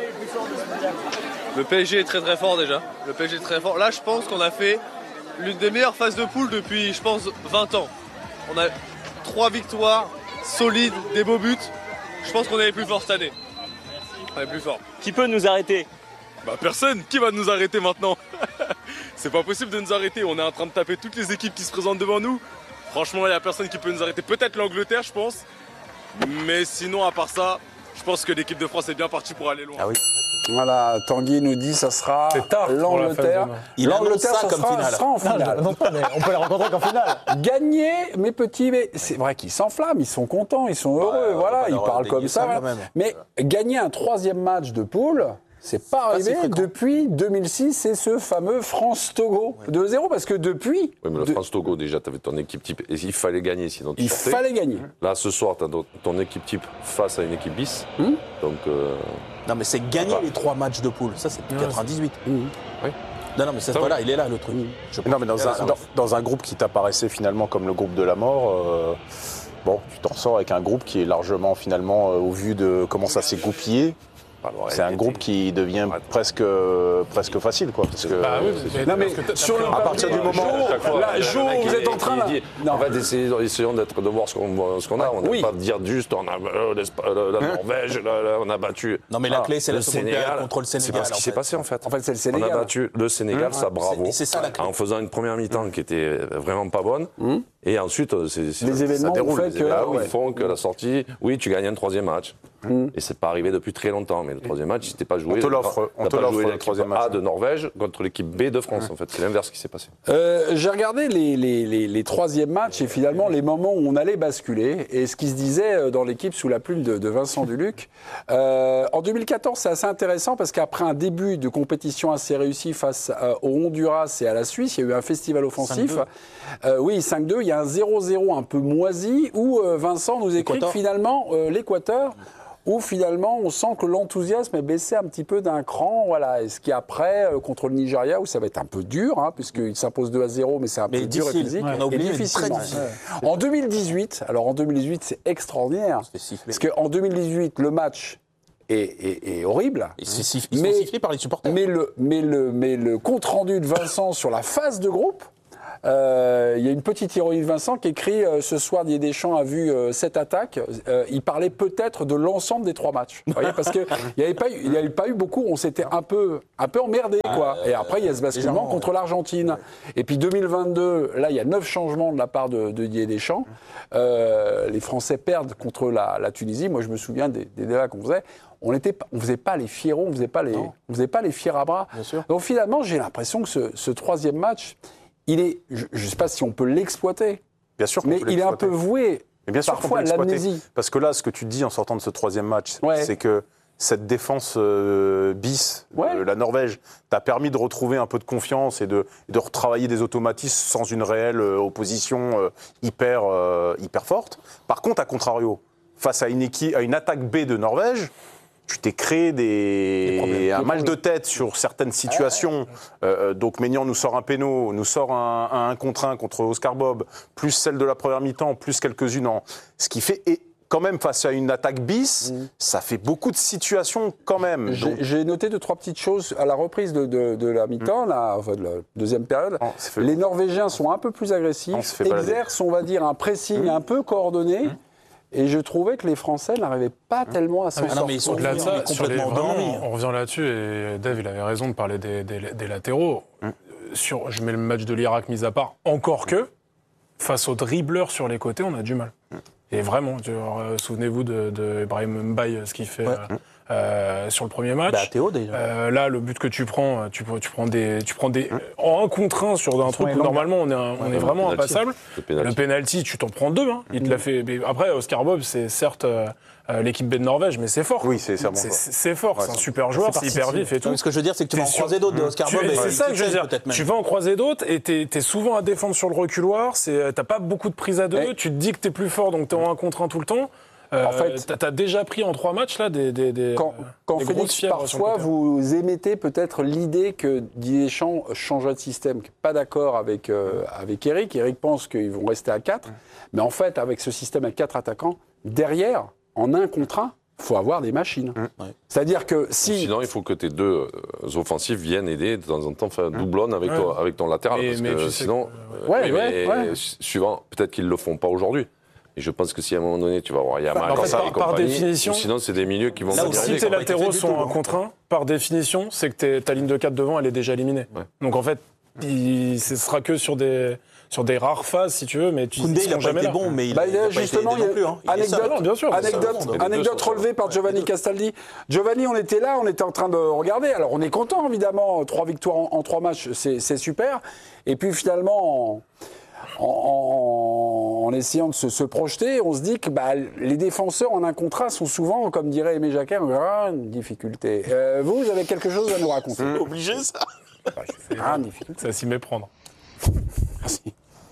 Le PSG est très très fort déjà. Le PSG est très fort. Là, je pense qu'on a fait l'une des meilleures phases de poule depuis, je pense, 20 ans. On a 3 victoires solides, des beaux buts. Je pense qu'on est les plus forts cette année. On est plus forts. Qui peut nous arrêter? Personne. Qui va nous arrêter maintenant? C'est pas possible de nous arrêter. On est en train de taper toutes les équipes qui se présentent devant nous. Franchement, il n'y a personne qui peut nous arrêter. Peut-être l'Angleterre, je pense. Mais sinon, à part ça, je pense que l'équipe de France est bien partie pour aller loin. Ah oui. Voilà, Tanguy nous dit ça sera l'Angleterre. L'Angleterre, ça sera en finale. Non, mais on peut la rencontrer qu'en finale. Gagner, mes petits, mais c'est vrai qu'ils s'enflamment, ils sont contents, ils sont heureux, voilà, ils parlent comme ça. Mais gagner un 3e match de poule, c'est pas arrivé depuis 2006, c'est ce fameux France-Togo 2-0, parce que depuis... Oui, mais le France-Togo, déjà, tu avais ton équipe type, et il fallait gagner, sinon tu sortais. Il fallait gagner. Là, ce soir, tu as ton équipe type face à une équipe bis, donc... Non, mais c'est gagner les 3 matchs de poule, ça c'est 98. Oui. Non, mais voilà, il est là le truc. Non, mais dans un groupe qui t'apparaissait finalement comme le groupe de la mort, tu t'en sors avec un groupe qui est largement finalement, au vu de comment ça s'est goupillé, c'est un groupe qui devient presque facile, quoi. Parce que, à partir du moment où vous êtes en train en fait, essayons de voir ce qu'on a. On ne va pas dire juste on a la Norvège, on a battu. Non, mais la clé, c'est le Sénégal contre le Sénégal. C'est pas ce qui s'est passé en fait. En fait, c'est le Sénégal. On a battu le Sénégal, ça bravo. C'est ça la clé. En faisant une première mi-temps qui était vraiment pas bonne. Et ensuite, les événements font que la sortie, tu gagnes un 3e match. Et c'est pas arrivé depuis très longtemps. Mais le 3e match, c'était pas joué. On te l'offre le 3e match. A de Norvège contre l'équipe B de France. En fait, c'est l'inverse qui s'est passé. J'ai regardé les 3e matchs et finalement les moments où on allait basculer et ce qui se disait dans l'équipe sous la plume de Vincent Duluc. En 2014, c'est assez intéressant parce qu'après un début de compétition assez réussi face au Honduras et à la Suisse, il y a eu un festival offensif. 5-2. Il y a un 0-0 un peu moisi où Vincent nous écrit que finalement l'Équateur, où finalement on sent que l'enthousiasme est baissé un petit peu d'un cran. Voilà. Et ce qui est après contre le Nigeria, où ça va être un peu dur, puisqu'il s'impose 2-0, mais c'est un peu dur et physique. On a oublié, et difficilement. En 2018, c'est extraordinaire. Parce qu'en 2018, le match est horrible. Ils sont sifflés par les supporters. Mais le compte-rendu de Vincent sur la phase de groupe Il y a une petite ironie de Vincent qui écrit ce soir Didier Deschamps a vu cette attaque. Il parlait peut-être de l'ensemble des 3 matchs. Vous voyez, parce qu'il n'y avait pas eu beaucoup. On s'était un peu emmerdé, quoi. Et après, il y a ce basculement contre l'Argentine. Et puis 2022, là, il y a 9 changements de la part de Didier Deschamps. Les Français perdent contre la Tunisie. Moi, je me souviens des débats qu'on faisait. On faisait pas les fierons, on faisait pas les fiers à bras. Donc finalement, j'ai l'impression que ce 3e match, il est, je ne sais pas si on peut l'exploiter. Bien sûr, mais il est un peu voué parfois à l'amnésie. Parce que là, ce que tu dis en sortant de ce 3e match, c'est que cette défense bis, la Norvège, t'a permis de retrouver un peu de confiance et de retravailler des automatismes sans une réelle opposition hyper forte. Par contre, à contrario, face à une attaque B de Norvège, tu t'es créé un mal de tête sur certaines situations. Donc Maignan nous sort un péno, nous sort un 1 contre 1 contre Oscar Bob, plus celle de la première mi-temps, plus quelques-unes en... Ce qui fait... Et quand même, face à une attaque bis, ça fait beaucoup de situations quand même. J'ai noté 2-3 petites choses. À la reprise de la mi-temps, de la deuxième période, les Norvégiens sont un peu plus agressifs, exercent, on va dire, un pressing un peu coordonné. Et je trouvais que les Français n'arrivaient pas tellement à s'en sortir. Non, mais ils sont au-delà de ça, complètement endormis. On revient là-dessus, et Dave, il avait raison de parler des latéraux. Je mets le match de l'Irak mis à part, encore que, face aux dribbleurs sur les côtés, on a du mal. Et vraiment, souvenez-vous de Ibrahim Mbaye, ce qu'il fait sur le premier match. Théo, déjà. Là, le but que tu prends des en 1 contre 1 sur un truc où normalement on est vraiment impassable. Le penalty, tu t'en prends 2. Hein. Il te l'a fait. Mais après, Oscar Bob, c'est certes l'équipe B de Norvège, mais c'est fort. Oui, c'est fort. C'est un super joueur, c'est hyper vif et tout. Ce que je veux dire, c'est que tu vas en croiser d'autres de Oscar Bob. C'est ça que je veux dire. Tu vas en croiser d'autres et t'es souvent à défendre sur le reculoir. T'as pas beaucoup de prise à 2. Tu te dis que t'es plus fort, donc t'es en 1 contre 1 tout le temps. En fait, t'as déjà pris en 3 matchs là quand Félix, parfois vous émettez peut-être l'idée que Didier Deschamps changera de système, pas d'accord avec Eric. Eric pense qu'ils vont rester à 4, mais en fait avec ce système à 4 attaquants, derrière, en 1 contre 1, il faut avoir des machines. C'est-à-dire que si... Sinon, il faut que tes 2 offensifs viennent aider de temps en temps, faire doublonne avec ton latéral. Mais parce que sinon, suivant, peut-être qu'ils ne le font pas aujourd'hui. Et je pense que si à un moment donné, tu vas voir Yamal, par définition, sinon c'est des milieux qui vont... Si tes latéraux sont 1 contre 1, par définition, c'est que ta ligne de 4 devant, elle est déjà éliminée. Donc en fait, ce sera que sur des rares phases, si tu veux, mais tu Koundé, il n'a pas été bon, mais il n'a pas été aidé non plus. Anecdote relevée par Giovanni Castaldi. Giovanni, on était là, on était en train de regarder. Alors on est content, évidemment, 3 victoires en 3 matchs, c'est super. Et puis finalement... En essayant de se projeter, on se dit que les défenseurs en 1 contre 1 sont souvent, comme dirait Aimé Jacquet, en grande difficulté. Vous avez quelque chose à nous raconter? Obligé, ça j'ai fait grande difficulté. C'est à s'y méprendre. Merci.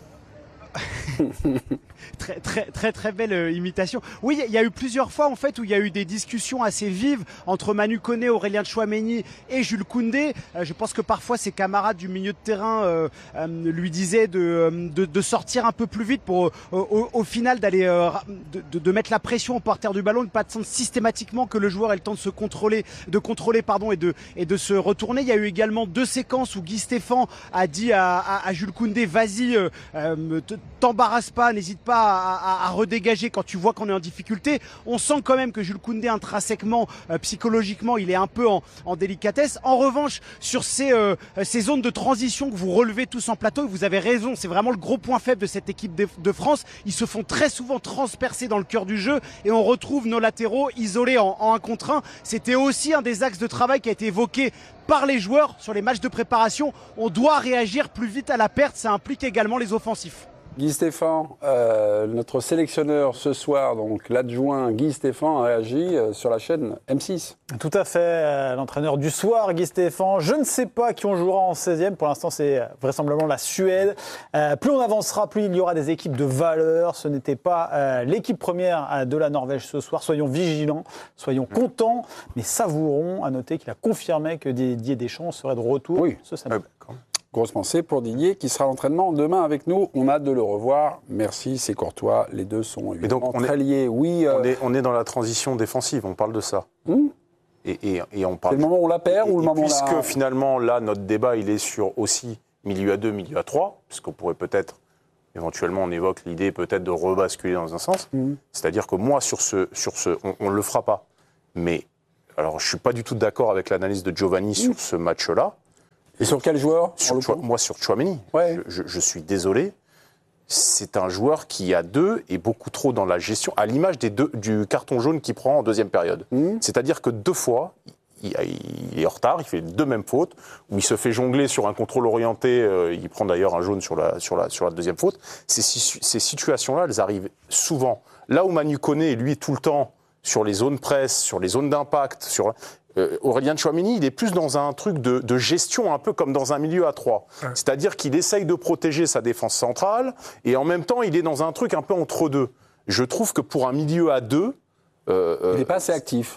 Très belle imitation. Oui, il y a eu plusieurs fois en fait où il y a eu des discussions assez vives entre Manu Koné, Aurélien Tchouaméni et Jules Koundé. Je pense que parfois ses camarades du milieu de terrain lui disaient de sortir un peu plus vite pour au final d'aller de mettre la pression au porteur du ballon, de pas attendre systématiquement que le joueur ait le temps de se contrôler, et de se retourner. Il y a eu également 2 séquences où Guy Stéphane a dit à Jules Koundé, vas-y, t'embarrasse pas, n'hésite pas à redégager quand tu vois qu'on est en difficulté. On sent quand même que Jules Koundé intrinsèquement, psychologiquement, il est un peu en délicatesse. En revanche, sur ces zones de transition que vous relevez tous en plateau, vous avez raison, c'est vraiment le gros point faible de cette équipe de France. Ils se font très souvent transpercer dans le cœur du jeu et on retrouve nos latéraux isolés en 1 contre 1. C'était aussi un des axes de travail qui a été évoqué par les joueurs sur les matchs de préparation. On doit réagir plus vite à la perte, ça implique également les offensifs. Guy Stéphane, notre sélectionneur ce soir, donc l'adjoint Guy Stéphane, a réagi sur la chaîne M6. Tout à fait, l'entraîneur du soir, Guy Stéphane. Je ne sais pas qui on jouera en 16e. Pour l'instant, c'est vraisemblablement la Suède. Plus on avancera, plus il y aura des équipes de valeur. Ce n'était pas l'équipe première de la Norvège ce soir. Soyons vigilants, soyons contents, mais savourons. À noter qu'il a confirmé que Didier Deschamps serait de retour ce samedi. Grosse pensée pour Didier qui sera à l'entraînement demain avec nous. On a hâte de le revoir. Merci, c'est courtois. Les deux sont évidemment très liés. Oui, on est dans la transition défensive, on parle de ça. Et on parle. C'est le moment où on la perd ou le moment où puisque finalement, là, notre débat, il est sur aussi milieu à 2, milieu à 3, puisqu'on pourrait peut-être, éventuellement, on évoque l'idée peut-être de rebasculer dans un sens. C'est-à-dire que moi, sur ce on ne le fera pas. Mais, alors, je ne suis pas du tout d'accord avec l'analyse de Giovanni sur ce match-là. Et sur quel joueur? Moi, sur Tchouaméni. Ouais. Je suis désolé. C'est un joueur qui, à 2, est beaucoup trop dans la gestion, à l'image du carton jaune qu'il prend en deuxième période. C'est-à-dire que 2 fois, il est en retard, il fait 2 mêmes fautes, où il se fait jongler sur un contrôle orienté, il prend d'ailleurs un jaune sur la deuxième faute. Ces situations-là, elles arrivent souvent. Là où Manu Koné, lui, tout le temps, sur les zones presse, sur les zones d'impact, Aurélien Tchouaméni, il est plus dans un truc de gestion, un peu comme dans un milieu à 3. Ouais. C'est-à-dire qu'il essaye de protéger sa défense centrale, et en même temps, il est dans un truc un peu entre deux. Je trouve que pour un milieu à 2... il n'est pas assez actif.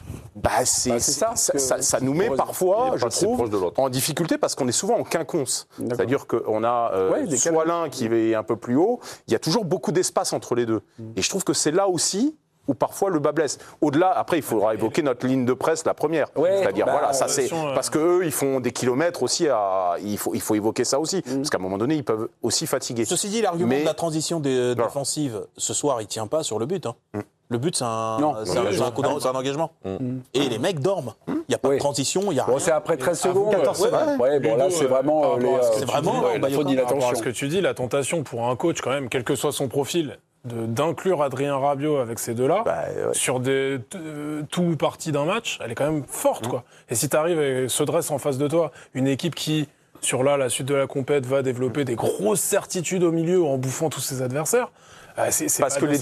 Ça nous met parfois, je trouve, en difficulté, parce qu'on est souvent en quinconce. C'est-à-dire qu'on a soit l'un qui est un peu plus haut, il y a toujours beaucoup d'espace entre les deux. Et je trouve que c'est là aussi où parfois le bas blesse. Au-delà, après, il faudra évoquer notre ligne de presse, la première. C'est-à-dire, ça c'est parce qu'eux, ils font des kilomètres aussi. Il faut évoquer ça aussi, parce qu'à un moment donné, ils peuvent aussi fatiguer. Ceci dit, l'argument de la transition défensive, ce soir, il ne tient pas sur le but. Le but, c'est un engagement. Et les mecs dorment. Il n'y a pas de transition, il n'y a rien. C'est après 13 secondes. 14 secondes. Là, c'est vraiment... C'est vraiment faute d'inattention. À ce que tu dis, la tentation pour un coach, quand même, quel que soit son profil, d'inclure Adrien Rabiot avec ces deux-là, sur tout parti d'un match, elle est quand même forte, quoi. Et si tu arrives et se dresse en face de toi, une équipe qui, sur la suite de la compète, va développer des grosses certitudes au milieu en bouffant tous ses adversaires, parce que les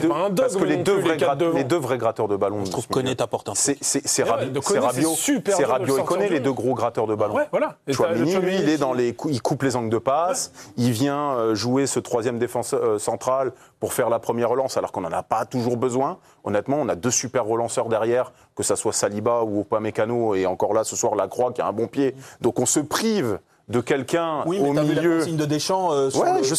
deux vrais gratteurs de ballon. Je trouve que Koné t'apporte un peu. C'est Rabiot et Koné, les deux gros gratteurs de ballon. Tchouaméni, lui, il coupe les angles de passe, il vient jouer ce troisième défenseur central pour faire la première relance, alors qu'on n'en a pas toujours besoin. Honnêtement, on a 2 super relanceurs derrière, que ça soit Saliba ou Upamecano, et encore là, ce soir, Lacroix qui a un bon pied. Donc on se prive de quelqu'un au milieu. La consigne de Deschamps je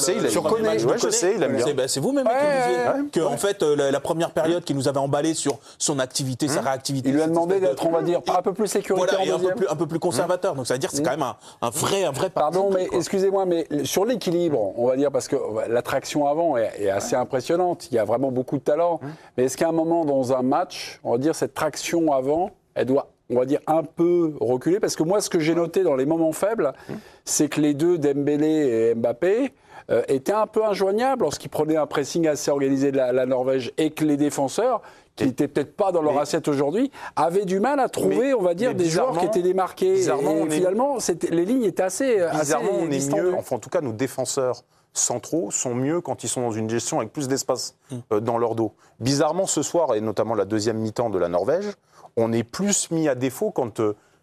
sais, il aime bien. C'est vous-même qui disiez que en fait la première période qui nous avait emballé sur son activité, sa réactivité. Il lui a demandé d'être, on va dire, un peu plus sécuritaire en deuxième. un peu plus conservateur. Donc ça veut dire que c'est quand même un vrai. Pardon, mais excusez-moi, mais sur l'équilibre, on va dire, parce que la traction avant est assez impressionnante. Il y a vraiment beaucoup de talent. Mais est-ce qu'à un moment dans un match, on va dire cette traction avant, elle doit, on va dire, un peu reculer, parce que moi, ce que j'ai noté dans les moments faibles, c'est que les deux, Dembélé et Mbappé, étaient un peu injoignables lorsqu'ils prenaient un pressing assez organisé de la Norvège, et que les défenseurs, qui n'étaient peut-être pas dans leur assiette aujourd'hui, avaient du mal à trouver, on va dire, des joueurs qui étaient démarqués. Et finalement, les lignes étaient assez on est distendues. mieux, enfin en tout cas, nos défenseurs centraux sont mieux quand ils sont dans une gestion avec plus d'espace dans leur dos. Bizarrement, ce soir, et notamment la deuxième mi-temps de la Norvège, on est plus mis à défaut quand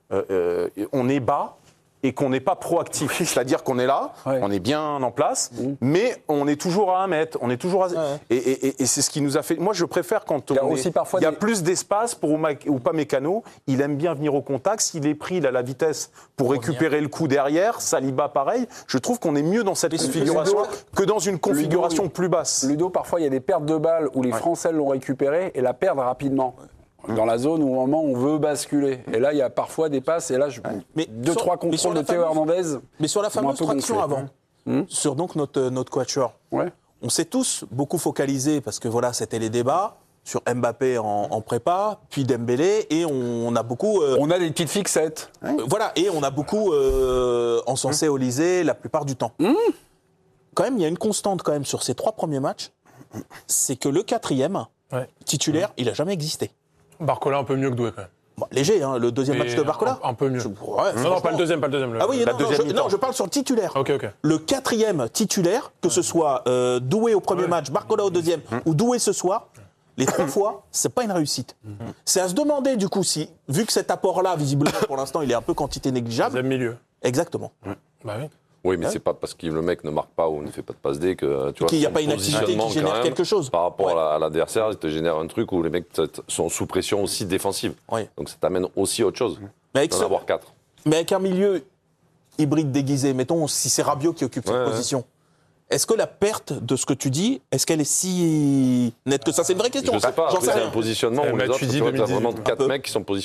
on est bas et qu'on n'est pas proactif. C'est-à-dire qu'on est là, on est bien en place, mais on est toujours à 1 mètre, on est toujours à... Et c'est ce qui nous a fait... Moi, je préfère quand il y a plus d'espace pour Upamecano, il aime bien venir au contact. S'il est pris, il a la vitesse pour récupérer le coup derrière. Saliba, pareil. Je trouve qu'on est mieux dans cette configuration que dans une configuration plus basse. Ludo, parfois, il y a des pertes de balles où les Français l'ont récupéré et la perdent rapidement. Dans la zone où, au moment, on veut basculer. Et là, il y a parfois des passes. Et là, 2-3 contrôles de Théo Hernandez. Mais sur la fameuse traction avant, sur donc notre quatuor, on s'est tous beaucoup focalisés, parce que voilà, c'était les débats, sur Mbappé en prépa, puis Dembélé, et on a beaucoup... on a des petites fixettes. Voilà, et on a beaucoup encensé Olysée la plupart du temps. Quand même, il y a une constante quand même sur ces 3 premiers matchs, c'est que le 4e titulaire, il n'a jamais existé. Barcola un peu mieux que Doué quand même. Bon, léger, hein, le deuxième match de Barcola. Un peu mieux. Non, pas le deuxième. Ah oui, non, je parle sur le titulaire. Le 4e titulaire, que ce soit Doué au premier match, Barcola au deuxième, ou Doué ce soir, les 3 fois, c'est pas une réussite. C'est à se demander du coup si, vu que cet apport-là, visiblement pour l'instant, il est un peu quantité négligeable. Deuxième milieu. Exactement. Bah oui. Oui, mais c'est pas parce que le mec ne marque pas ou ne fait pas de passe D que tu vois. Qu'il n'y a pas une activité qui génère quelque chose. Par rapport à l'adversaire, il te génère un truc où les mecs sont sous pression aussi défensive. Donc ça t'amène aussi à autre chose. D'en avoir 4. Mais avec un milieu hybride déguisé, mettons si c'est Rabiot qui occupe cette position, est-ce que la perte de ce que tu dis, est-ce qu'elle est si nette que ça? C'est une vraie question. Je sais pas. C'est un positionnement où les autres, tu as vraiment 4 mecs qui sont positionnés.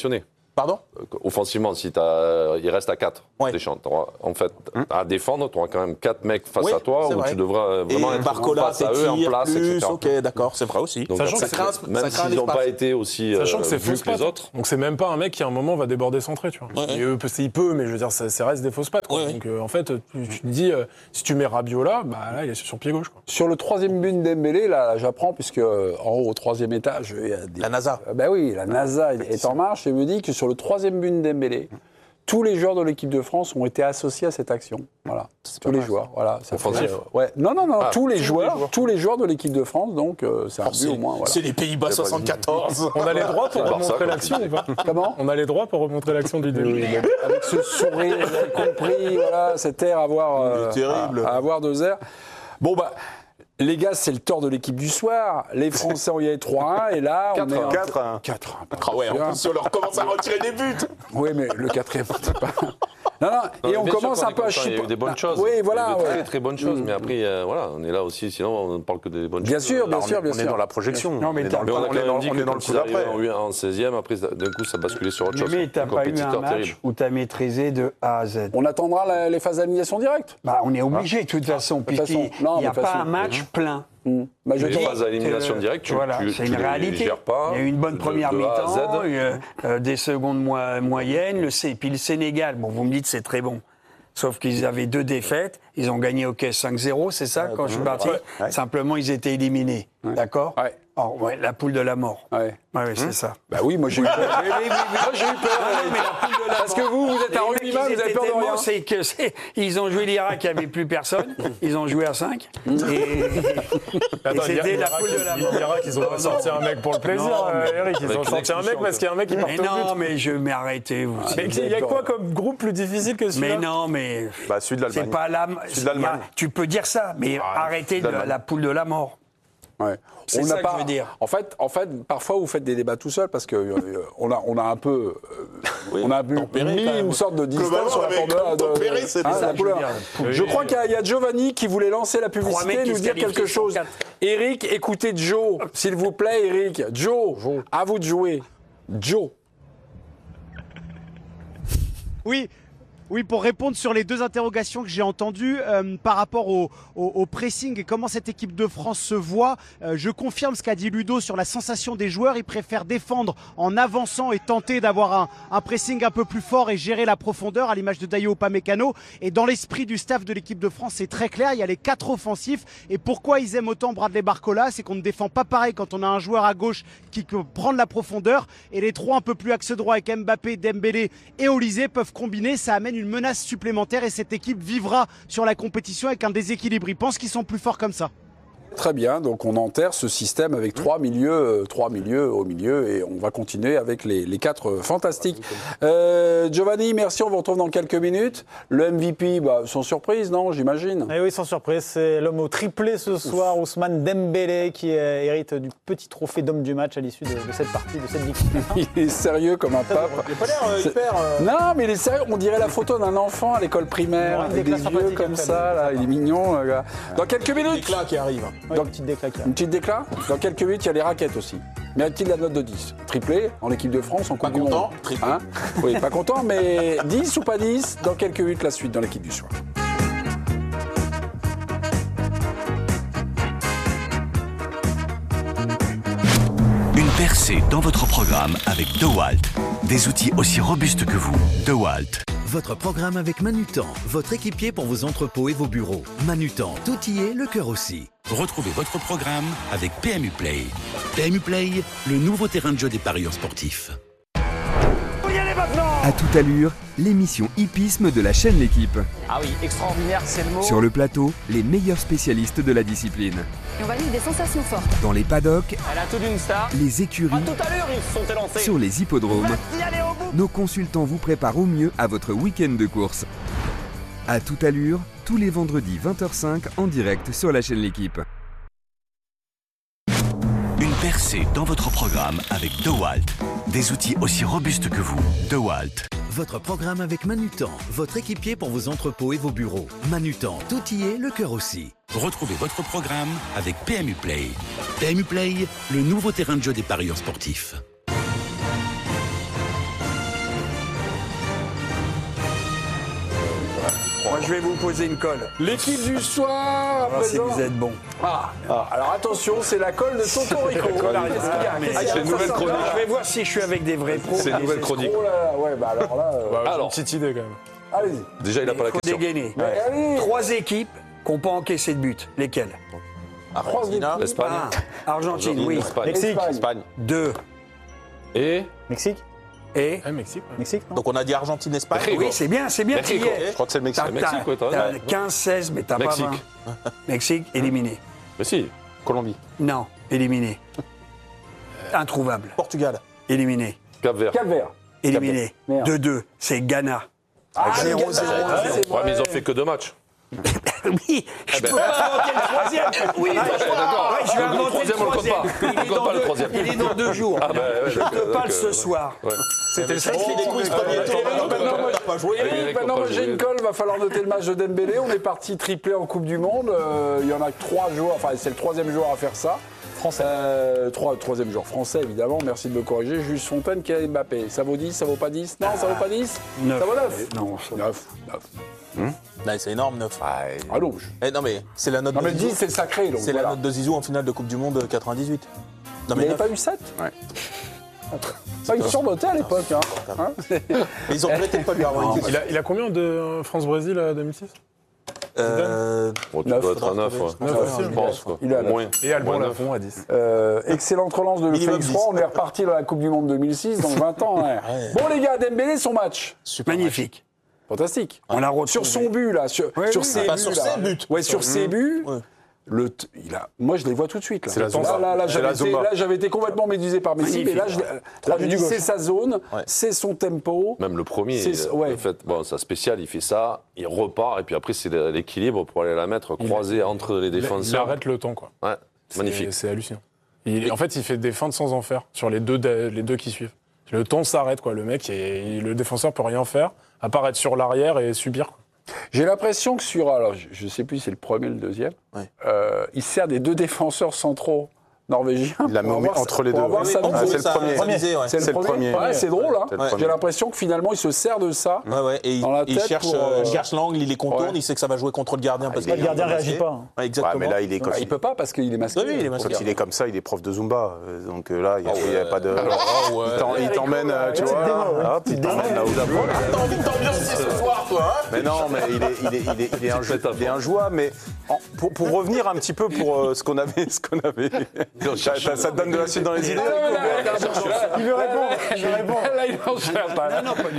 Pardon ? Offensivement, si il reste à 4, Deschamps, en fait, à défendre, tu auras quand même 4 mecs face à toi où tu devras vraiment être face à eux, en place, etc. Ok, d'accord, c'est vrai aussi. Donc, même s'ils n'ont pas été aussi sachant que c'est vus que les autres. Donc c'est même pas un mec qui à un moment va déborder centré, tu vois. Et il peut, mais je veux dire, ça reste des fausses pattes. Quoi. Donc en fait, tu te dis, si tu mets Rabiot là, là, il est sur pied gauche. Quoi. Sur le 3e but de Dembélé, là, j'apprends, puisque en haut, au 3e étage, il y a la NASA. La NASA est en marche et me dit que sur le 3e but de Dembélé, tous les joueurs de l'équipe de France ont été associés à cette action. Voilà, tous les joueurs. Voilà, offensif. Non, tous les joueurs de l'équipe de France, donc c'est un but au moins. Voilà. C'est les Pays-Bas 74. On a les droits pour remontrer l'action ou pas ? Comment ? On a les droits pour remontrer l'action du début. Avec ce sourire, vous avez compris, voilà, cet air à avoir 2 airs. Bon, les gars, c'est le tort de l'équipe du soir. Les Français ont gagné 3-1 et là, on est 4-1. 4-1. Ouais, en plus, si on leur commence à retirer des buts. Oui, mais le 4e, c'est pas... Non, et on commence un peu à chier. Il y a eu des bonnes choses. Oui, voilà. Il y a eu de très bonnes choses, mais après, on est là aussi, sinon on ne parle que des bonnes choses. Bien sûr. On est dans la projection. Non, mais on a quand même dit que dans le coup d'après. En 16e, après, d'un coup, ça basculait sur autre chose. Mais t'as pas eu un match où t'as maîtrisé de A à Z. On attendra les phases d'élimination directe. On est obligé, de toute façon, puisqu'il n'y a pas un match plein. Les phases à élimination directe, c'est une réalité. Gères pas. Il y a eu une bonne première mi-temps, des secondes moyennes, puis le Sénégal. Bon, vous me dites c'est très bon. Sauf qu'ils avaient 2 défaites, ils ont gagné au caisse 5-0, c'est ça, quand je suis parti. Simplement, ils étaient éliminés, d'accord ? La poule de la mort. C'est ça. Oui, moi j'ai eu peur. J'ai eu peur. Parce que vous êtes un rugbyman, vous avez peur de rien. C'est que ils ont joué l'Irak, il n'y avait plus personne. Ils ont joué à 5. Et c'était la poule de la mort. L'Irak, ils ont pas sorti un mec pour le plaisir, Eric. Ils ont sorti un mec parce qu'il y a un mec qui part au but. Non, mais arrêtez. Mais il y a quoi comme groupe plus difficile que celui-là ? Mais non, mais. Celui de l'Allemagne. C'est pas l'Allemagne. Tu peux dire ça, mais arrêtez la poule de la mort. Ouais. C'est ça que je veux dire. En fait, parfois vous faites des débats tout seul parce que on a un peu, mis une sorte de distance sur la couleur. Je crois qu'il y a Giovanni qui voulait lancer la publicité, nous dire quelque chose. Eric, écoutez Joe, s'il vous plaît, Eric. Joe, à vous de jouer. Joe. Oui, pour répondre sur les 2 interrogations que j'ai entendues par rapport au pressing et comment cette équipe de France se voit, je confirme ce qu'a dit Ludo sur la sensation des joueurs. Ils préfèrent défendre en avançant et tenter d'avoir un pressing un peu plus fort et gérer la profondeur à l'image de Dayo Upamecano. Et dans l'esprit du staff de l'équipe de France, c'est très clair, il y a les 4 offensifs. Et pourquoi ils aiment autant Bradley Barcola, c'est qu'on ne défend pas pareil quand on a un joueur à gauche qui peut prendre la profondeur. Et les 3 un peu plus axe droit avec Mbappé, Dembélé et Olysée peuvent combiner, ça amène une menace supplémentaire et cette équipe vivra sur la compétition avec un déséquilibre. Ils pensent qu'ils sont plus forts comme ça. Très bien, donc on enterre ce système avec 3 milieux au milieu et on va continuer avec les 4 fantastiques. Giovanni, merci, on vous retrouve dans quelques minutes. Le MVP, sans surprise, non, j'imagine. Oui, sans surprise, c'est l'homme au triplé ce soir, Ousmane Dembélé, qui hérite du petit trophée d'homme du match à l'issue de cette partie, de cette victoire. Il est sérieux comme un pape. Il n'a pas l'air hyper... Non, mais il est sérieux, on dirait la photo d'un enfant à l'école primaire, avec des yeux comme ça, là. Il est mignon, le gars. Dans quelques minutes... L'éclat qui arrive. Une petite déclat. Dans quelques minutes, il y a les raquettes aussi. Mérite-t-il la note de 10 ? Triplé en équipe de France, en Coupe du Monde. Pas content, triplé. Oui, pas content, mais 10 ou pas 10 ? Dans quelques minutes, la suite dans l'équipe du soir. Une percée dans votre programme avec DeWalt. Des outils aussi robustes que vous. DeWalt. Votre programme avec Manutan, votre équipier pour vos entrepôts et vos bureaux. Manutan, tout y est, le cœur aussi. Retrouvez votre programme avec PMU Play. PMU Play, le nouveau terrain de jeu des parieurs sportifs. À toute allure, l'émission hippisme de la chaîne L'Équipe. Ah oui, extraordinaire, c'est le mot. Sur le plateau, les meilleurs spécialistes de la discipline. Et on va vivre des sensations fortes. Dans les paddocks, Elle a tout d'une star. les écuries, À tout à l'heure, ils se sont élancés. sur les hippodromes, Vas-y, allez au bout. nos consultants vous préparent au mieux à votre week-end de course. À toute allure, tous les vendredis 20h05 en direct sur la chaîne L'Équipe. Une percée dans votre programme avec DeWalt. Des outils aussi robustes que vous. DeWalt. Votre programme avec Manutan, votre équipier pour vos entrepôts et vos bureaux. Manutan, tout y est, le cœur aussi. Retrouvez votre programme avec PMU Play. PMU Play, le nouveau terrain de jeu des parieurs sportifs. Moi, je vais vous poser une colle. L'équipe du soir, à voir si présent. vous êtes bon. Alors attention, c'est la colle de Tonton Rico. C'est une nouvelle chronique. Je vais voir si je suis avec des vrais pros. C'est une nouvelle chronique. Ouais, bah alors là. J'ai Alors. une petite idée quand même. Allez-y. Déjà, il n'a pas la Il faut question. dégainer. Allez. 3 équipes qui n'ont pas encaissé de but. Lesquelles? Argentina. L'Espagne. 1. Argentine, oui. Espagne. Mexique. Espagne. 2. Et Mexique Et Mexique. Ouais. Mexique, non? Donc on a dit Argentine, Espagne. oui, c'est bien, tu y Mexico. es. Je crois que c'est le Mexique. Mexique, ouais, t'as raison. 15-16, mais t'as pas Mexique. 20. Mexique, éliminé. Mais si. Colombie. Non, éliminé. Introuvable. Portugal. Éliminé. Cap-Vert. Cap-Vert. Éliminé. Merde. 2-2, c'est Ghana. Ah, 0-0. Ouais, mais ils ont fait que 2 matchs. Oui, je peux pas inventer le troisième. Oui, d'accord. ouais, je vais inventer le troisième, on le compte pas. troisième. On compte pas le troisième. Il est dans 2 jours. Ah, bah, ouais, Je donc, peux pas donc, le ce soir. Ouais. C'était le Les quiz premier tour. Maintenant, on n'a pas joué. Eric, maintenant, moi j'ai une colle, va falloir noter le match de Dembélé. On est parti triplé en Coupe du Monde. Il y en a que 3 joueurs, enfin c'est le 3e joueur à faire ça. Français. 3e joueur français évidemment, merci de me corriger. Juste Fontaine qui a Mbappé. Ça vaut 10, ça vaut pas 10? Non, ça vaut pas 10? 9. Ça vaut 9? Non, 9. Non, c'est énorme, 9. Ah non, Non, mais c'est la note non de mais Zizou. 10 c'est sacré. Donc C'est voilà. la note de Zizou en finale de Coupe du Monde 98. Non, Il mais n'avait 9. pas eu 7? Ouais. Ah, il surnotait à l'époque. Hein. Mais ils ont prêté de pas lui avoir une Il a combien de France-Brésil à 2006? Bon, tu dois être à 9, je pense. Quoi. Il est à Au 9. moins. Et Albon Moins neuf. Lafont à 10. Excellente relance de Minimum Félix 10. Roy. On est reparti dans la Coupe du Monde 2006, dans 20 ans. Ouais. Bon les gars, Dembélé, son match. magnifique. Fantastique. On l'a retrouvé. Sur son but, là. Sur ses buts. sur ses buts. Ouais, sur ses buts. Ouais. Moi, je les vois tout de suite. Là. C'est la Zumba. Là, j'avais été complètement médusé par Messi, mais là, Magnifique. c'est sa zone, c'est son tempo. Même le premier, ouais. en fait, bon, ça spécial, il fait ça, il repart, et puis après, c'est l'équilibre pour aller la mettre croisée entre les Il défenseurs. arrête le temps, quoi. Ouais, magnifique. C'est hallucinant. En fait, il fait des feintes sans en faire sur les deux qui suivent. Le temps s'arrête, quoi. Le mec, le défenseur peut rien faire, à part être sur l'arrière et subir, quoi. J'ai l'impression que alors je ne sais plus si c'est le premier ou le deuxième, il sert des 2 défenseurs centraux norvégiens. Il l'a mis entre les deux. C'est le premier. C'est le premier. Ouais, c'est drôle, hein. Ouais. J'ai l'impression que finalement, il se sert de ça. Et dans la il tête cherche l'angle, il les contourne, Ouais. il sait que ça va jouer contre le gardien. Parce Le gardien ne réagit pas. Ouais, exactement. Ouais, mais là, il est Il peut pas parce qu'il est masqué. Oui, il est masqué. Quand il est comme ça, il est prof de Zumba. Donc là, il n'y a pas de. Il t'emmène, tu vois. Hop, il t'emmène là où d'abord. T'as envie de t'ambiancer ce soir, toi, hein? Mais non, mais il est injouable. Mais pour revenir un petit peu pour ce qu'on avait. Ça te donne de la suite dans les idées? Il veut répondre. Là, il en cherche. Non, pas du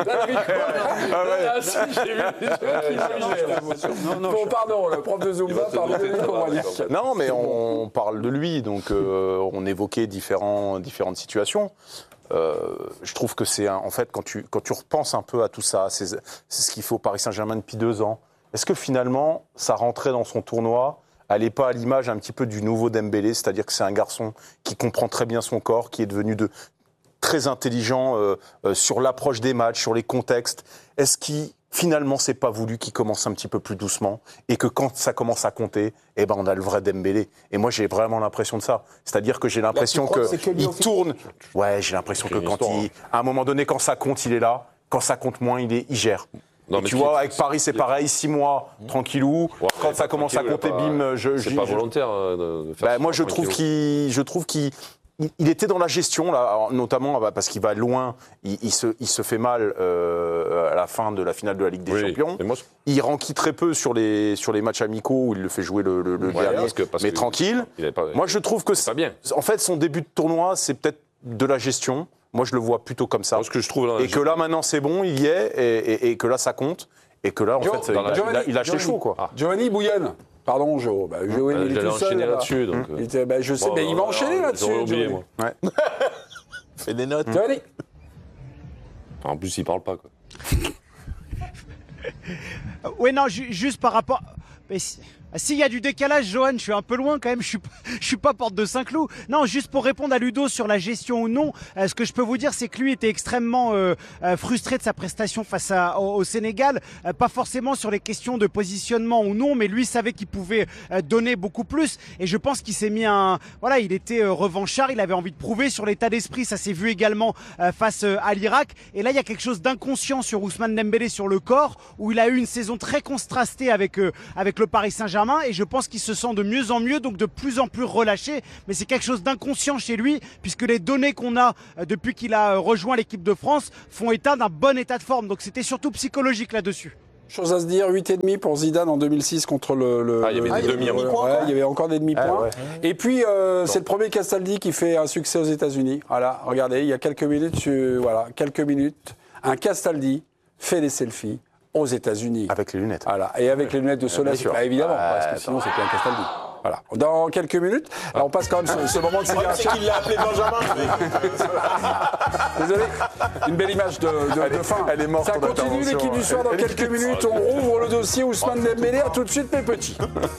tout. Bon, pardon, le prof de Zumba, pardonnez-lui pour moi dire. Non, mais on parle de lui, donc on évoquait différentes situations. Je trouve que c'est en fait quand tu repenses un peu à tout ça, c'est ce qu'il faut au Paris Saint-Germain depuis 2 ans. Est-ce que finalement ça rentrait dans son tournoi? Elle n'est pas à l'image un petit peu du nouveau Dembélé, c'est-à-dire que c'est un garçon qui comprend très bien son corps, qui est devenu très intelligent sur l'approche des matchs, sur les contextes. Est-ce qu'il finalement c'est pas voulu qu'il commence un petit peu plus doucement et que quand ça commence à compter, on a le vrai Dembélé. Et moi j'ai vraiment l'impression de ça. C'est-à-dire que j'ai l'impression qu'il tourne. Ouais, j'ai l'impression que à un moment donné, quand ça compte, il est là. Quand ça compte moins, il gère. Non, et tu vois, avec Paris, c'est pareil, 6 mois, tranquillou. Ouais, quand ça commence à compter, bim, c'est pas volontaire de faire ça. Moi, je trouve qu'il était dans la gestion, là, notamment parce qu'il va loin, il se fait mal à la fin de la finale de la Ligue des Champions. Il renquille très peu sur les matchs amicaux où il le fait jouer le dernier, mais tranquille. Moi, je trouve que, en fait, son début de tournoi, c'est peut-être de la gestion. Moi, je le vois plutôt comme ça. Que je trouve et que là, maintenant, c'est bon, il y est, et que là, ça compte. Et que là, en fait, il lâche les chevaux, quoi. Giovanni Bouillonne. Pardon, Jo. Giovanni, il est tout seul. J'allais enchaîner là-dessus. Donc, je sais, mais il va enchaîner là-dessus. J'aurais oublié, moi. Ouais. Fais des notes. Giovanni. En plus, il parle pas, quoi. Oui, non, juste par rapport... S'il y a du décalage, Johan, je suis un peu loin quand même, je suis pas porte de Saint-Cloud. Non, juste pour répondre à Ludo sur la gestion ou non, ce que je peux vous dire, c'est que lui était extrêmement frustré de sa prestation face au Sénégal. Pas forcément sur les questions de positionnement ou non, mais lui savait qu'il pouvait donner beaucoup plus. Et je pense qu'il s'est mis voilà, il était revanchard, il avait envie de prouver sur l'état d'esprit. Ça s'est vu également face à l'Irak. Et là, il y a quelque chose d'inconscient sur Ousmane Dembélé sur le corps, où il a eu une saison très contrastée avec le Paris Saint-Germain. Et je pense qu'il se sent de mieux en mieux, donc de plus en plus relâché. Mais c'est quelque chose d'inconscient chez lui, puisque les données qu'on a depuis qu'il a rejoint l'équipe de France font état d'un bon état de forme. Donc c'était surtout psychologique là-dessus. Chose à se dire, 8,5 pour Zidane en 2006 contre il y avait des demi-points. Ouais, il y avait encore des demi-points. Et puis, c'est le premier Castaldi qui fait un succès aux États-Unis. Voilà, regardez, il y a quelques minutes, un Castaldi fait des selfies aux États-Unis. Avec les lunettes. Voilà, et avec les lunettes de soleil, évidemment, parce que sinon, c'était un Castaldi. Voilà. Dans quelques minutes, alors on passe quand même ce moment de sidération. C'est qu'il l'a appelé Benjamin. Désolé, une belle image de fin. Elle est morte. Ça continue, l'équipe du soir dans quelques minutes. On rouvre le dossier Ousmane Dembélé. À tout de suite, mes petits.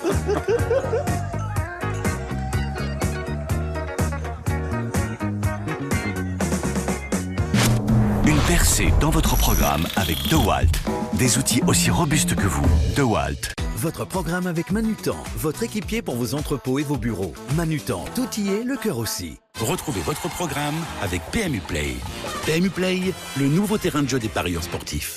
Une percée dans votre programme avec DeWalt. Des outils aussi robustes que vous. DeWalt. Votre programme avec Manutan, votre équipier pour vos entrepôts et vos bureaux. Manutan, tout y est, le cœur aussi. Retrouvez votre programme avec PMU Play. PMU Play, le nouveau terrain de jeu des parieurs sportifs.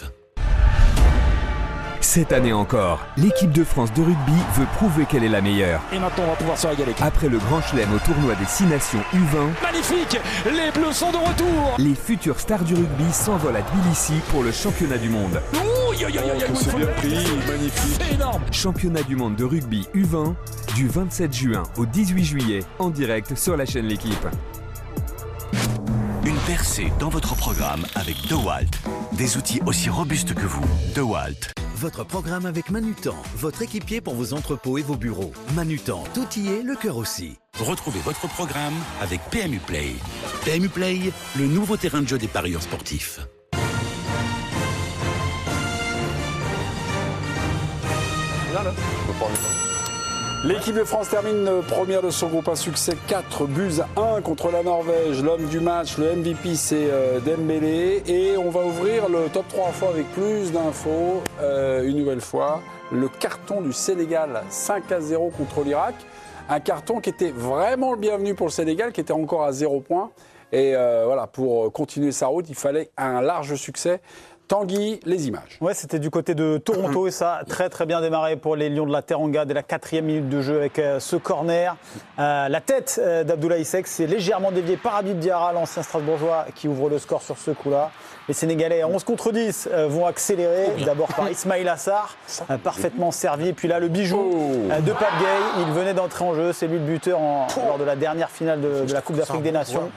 Cette année encore, l'équipe de France de rugby veut prouver qu'elle est la meilleure. Et maintenant, on va pouvoir se régaler. Après le Grand Chelem au tournoi des 6 nations U20, Magnifique! Les Bleus sont de retour! les futures stars du rugby s'envolent à Tbilissi pour le championnat du monde. C'est bien pris, magnifique. C'est énorme. Championnat du monde de rugby U20 du 27 juin au 18 juillet en direct sur la chaîne L'Équipe. Une percée dans votre programme avec DeWalt. Des outils aussi robustes que vous. DeWalt. Votre programme avec Manutan, votre équipier pour vos entrepôts et vos bureaux. Manutan, tout y est, le cœur aussi. Retrouvez votre programme avec PMU Play. PMU Play, le nouveau terrain de jeu des parieurs sportifs. L'équipe de France termine première de son groupe, un succès 4-1 contre la Norvège. L'homme du match, le MVP, c'est Dembélé. Et on va ouvrir le top 3 infos avec plus d'infos. Une nouvelle fois, le carton du Sénégal 5-0 contre l'Irak. Un carton qui était vraiment le bienvenu pour le Sénégal, qui était encore à 0 points. Et voilà, pour continuer sa route, il fallait un large succès. Tanguy, les images. Ouais, c'était du côté de Toronto et ça a très très bien démarré pour les Lions de la Teranga dès la 4e minute de jeu avec ce corner. La tête d'Abdoulaye Seck s'est légèrement déviée par Habib Diarra, l'ancien Strasbourgeois, qui ouvre le score sur ce coup-là. Les Sénégalais, 11 contre 10, vont accélérer. D'abord par Ismaïla Sarr, parfaitement servi. Et puis là, le bijou de Pape Gueye. Il venait d'entrer en jeu. C'est lui le buteur lors de la dernière finale de la Coupe d'Afrique des Nations.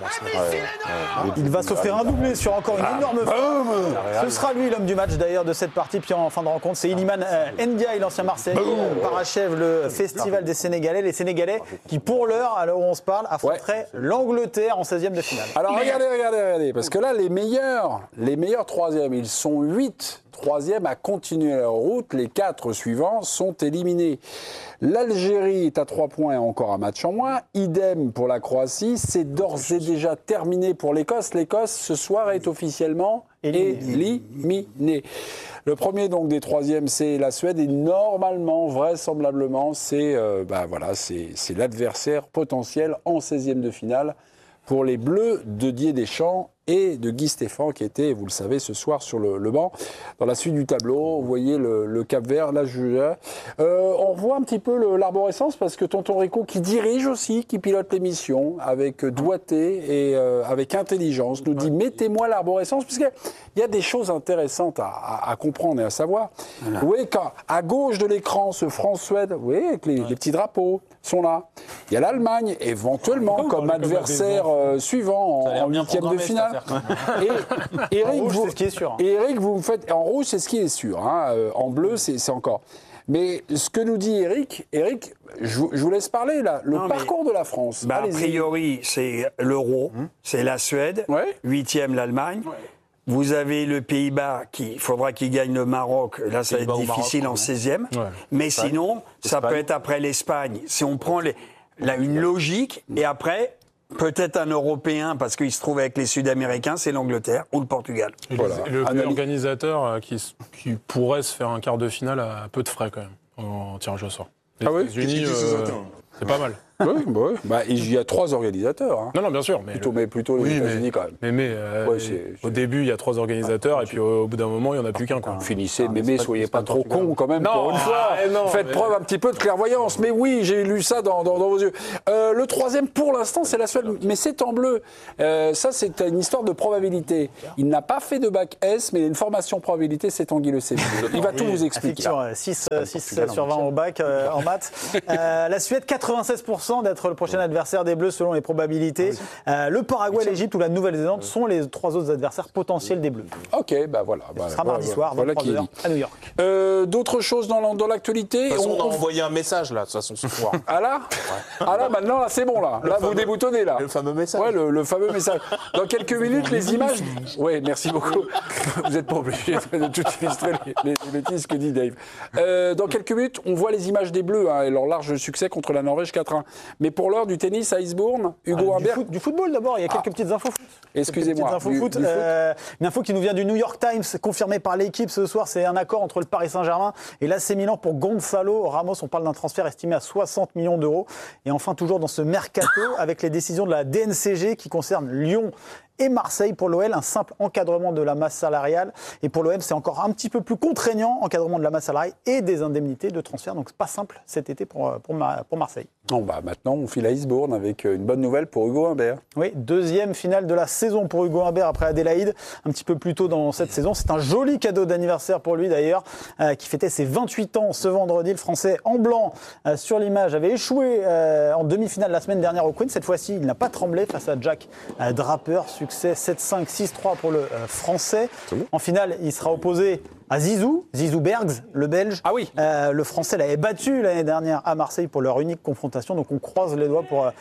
Il va s'offrir un doublé sur encore une énorme frappe. Ce sera lui l'homme du match d'ailleurs de cette partie. Puis en fin de rencontre, c'est Iliman Ndiaye, l'ancien Marseillais, qui parachève le festival des Sénégalais. Les Sénégalais qui, pour l'heure, à l'heure où on se parle, affronteraient l'Angleterre en 16e de finale. Alors regardez. Parce que là, les meilleurs troisièmes, ils sont 8 troisièmes à continuer leur route. Les 4 suivants sont éliminés. L'Algérie est à 3 points et encore un match en moins. Idem pour la Croatie. C'est d'ores et déjà terminé pour l'Écosse. L'Écosse, ce soir, est officiellement éliminée. Le premier donc des troisièmes, c'est la Suède. Et normalement, vraisemblablement, c'est l'adversaire potentiel en 16e de finale pour les Bleus de Didier Deschamps et de Guy Stéphane qui était, vous le savez, ce soir sur le banc. Dans la suite du tableau, vous voyez le Cap-Vert, là, on revoit un petit peu l'arborescence parce que tonton Rico, qui dirige aussi, qui pilote l'émission avec doigté et avec intelligence, nous dit « Mettez-moi l'arborescence » puisqu'il y a des choses intéressantes à comprendre et à savoir. Voilà. Vous voyez, à gauche de l'écran, ce France-Suède, vous voyez, avec les petits drapeaux sont là. Il y a l'Allemagne, éventuellement, comme adversaire suivant en 8e de finale. Et Eric, vous me faites... En rouge, c'est ce qui est sûr. Hein. En bleu, c'est encore... Mais ce que nous dit Eric, je vous laisse parler là. Le parcours de la France. A priori, c'est l'Euro, c'est la Suède, 8e l'Allemagne. Ouais. Vous avez le Pays-Bas il faudra qu'il gagne le Maroc. Là, ça va être difficile en 16e. Ouais. Mais sinon, ça peut être après l'Espagne. Si on prend une logique, et après, peut-être un Européen, parce qu'il se trouve avec les Sud-Américains, c'est l'Angleterre ou le Portugal. L'organisateur qui pourrait se faire un quart de finale à peu de frais quand même, en tirage au sort. Les États-Unis, c'est pas mal. Oui. Il y a 3 organisateurs. Hein. Non, bien sûr. Mais plutôt les États-Unis quand même. Au début, il y a 3 organisateurs, et puis au bout d'un moment, il n'y en a plus qu'un. Finissez, soyez pas trop cons quand même pour une fois. Faites preuve un petit peu de clairvoyance. Mais oui, j'ai lu ça dans vos yeux. Le 3e, pour l'instant, c'est la Suède, mais c'est en bleu. Ça, c'est une histoire de probabilité. Il n'a pas fait de bac S, mais il a une formation probabilité, c'est Tanguy Le Cébé. Il va tout vous expliquer. 6 sur 20 au bac en maths. La Suède, 96% d'être le prochain adversaire des Bleus selon les probabilités. Le Paraguay, l'Égypte ou la Nouvelle-Zélande sont les 3 autres adversaires potentiels des Bleus. Ok, voilà. Ce sera mardi soir, 23h à New York. D'autres choses dans l'actualité. On a envoyé un message là, de toute façon, ce soir. Ah là maintenant, là, c'est bon là. Là, vous déboutonnez là. Le fameux message. Ouais, le fameux message. Dans quelques minutes, les images. Oui, merci beaucoup. Vous n'êtes pas obligé de tout illustrer les bêtises que dit Dave. Dans quelques minutes, on voit les images des Bleus et leur large succès contre la Norvège 4-1. Mais pour l'heure, du tennis à Eisbourne, Hugo Humbert. Du football d'abord, il y a quelques petites infos foot. Excusez-moi. Une info qui nous vient du New York Times, confirmée par l'équipe ce soir, c'est un accord entre le Paris Saint-Germain et l'AC Milan pour Gonzalo Ramos. On parle d'un transfert estimé à 60 millions d'euros. Et enfin, toujours dans ce mercato, avec les décisions de la DNCG qui concernent Lyon et Marseille. Pour l'OL, un simple encadrement de la masse salariale. Et pour l'OM, c'est encore un petit peu plus contraignant, encadrement de la masse salariale et des indemnités de transfert. Donc, c'est pas simple cet été pour Marseille. Bon, maintenant, on file à Eisbourne avec une bonne nouvelle pour Hugo Humbert. Oui, 2e finale de la saison pour Hugo Humbert après Adélaïde, un petit peu plus tôt dans cette saison. C'est un joli cadeau d'anniversaire pour lui d'ailleurs, qui fêtait ses 28 ans ce vendredi. Le Français en blanc sur l'image avait échoué en demi-finale la semaine dernière au Queen. Cette fois-ci, il n'a pas tremblé face à Jack Draper. Succès 7-5, 6-3 pour le Français. En finale, il sera opposé à Zizou Bergs, le Belge. Ah oui. Le Français l'avait battu l'année dernière à Marseille pour leur unique confrontation. Donc on croise les doigts pour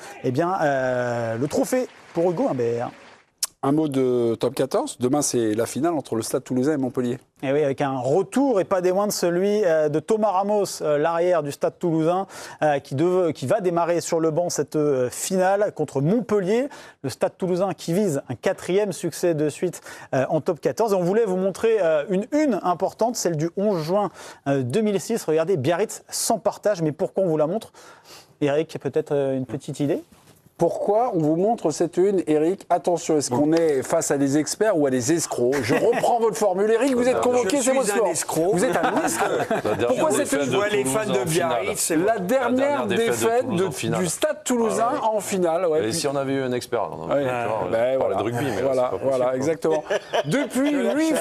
le trophée pour Hugo Humbert. Un mot de top 14. Demain, c'est la finale entre le Stade Toulousain et Montpellier. Et oui, avec un retour, et pas des moindres, celui de Thomas Ramos, l'arrière du Stade Toulousain, qui va démarrer sur le banc cette finale contre Montpellier. Le Stade Toulousain qui vise un 4e succès de suite en top 14. Et on voulait vous montrer une importante, celle du 11 juin 2006. Regardez, Biarritz sans partage. Mais pourquoi on vous la montre ? Eric, peut-être une petite idée ? Pourquoi on vous montre cette une, Eric ? Attention, est-ce qu'on est face à des experts ou à des escrocs ? Je reprends votre formule. Eric, vous êtes convoqué, c'est votre sport. Escroc. Vous êtes un escroc. Pourquoi cette une ? Les fans de Biarritz, c'est la dernière défaite du Stade Toulousain en finale. Ouais, et si on avait eu un expert, on parlait de rugby. Mais voilà, exactement. Depuis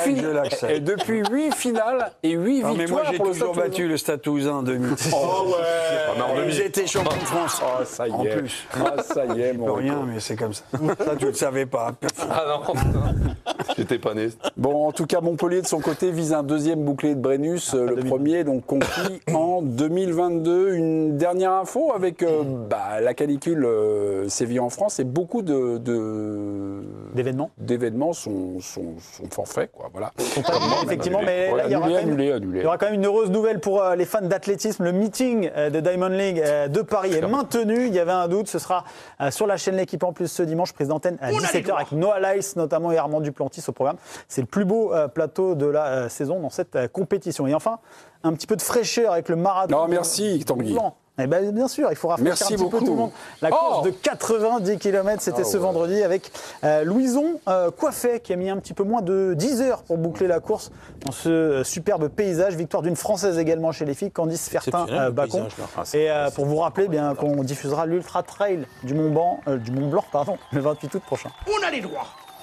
8 finales et 8 victoires pour le Stade Toulousain. Moi, j'ai toujours battu le Stade Toulousain en 2010. Ils étaient champions de France. Oh, ça y est. En plus. Ça y est, mon rien, mais c'est comme ça. Ça, tu ne le savais pas. Ah non, j'étais pas né. Bon, en tout cas, Montpellier, de son côté, vise un 2e bouclier de Brennus. Le premier, donc, conquis en 2022. Une dernière info avec la canicule sévit en France et beaucoup d'événements sont forfaits, quoi. Voilà. Effectivement, mais là, il y aura quand même une heureuse nouvelle pour les fans d'athlétisme. Le meeting de Diamond League de Paris est maintenu. Il y avait un doute. Ce sera sur la chaîne L'Équipe en plus ce dimanche, prise d'antenne à 17h avec Noah Lyles notamment et Armand Duplantis au programme. C'est le plus beau plateau de la saison dans cette compétition. Et enfin, un petit peu de fraîcheur avec le marathon. Non, merci Tanguy. Eh ben, bien sûr, il faut rafraîchir un petit peu tout le monde. La course de 90 km, c'était ce vendredi avec Louison Coiffet qui a mis un petit peu moins de 10 heures pour boucler la course dans ce superbe paysage. Victoire d'une Française également chez les filles, Candice Fertin-Bacon. Et pour vous rappeler qu'on diffusera l'Ultra Trail du Mont Blanc le 28 août prochain. On a les droits.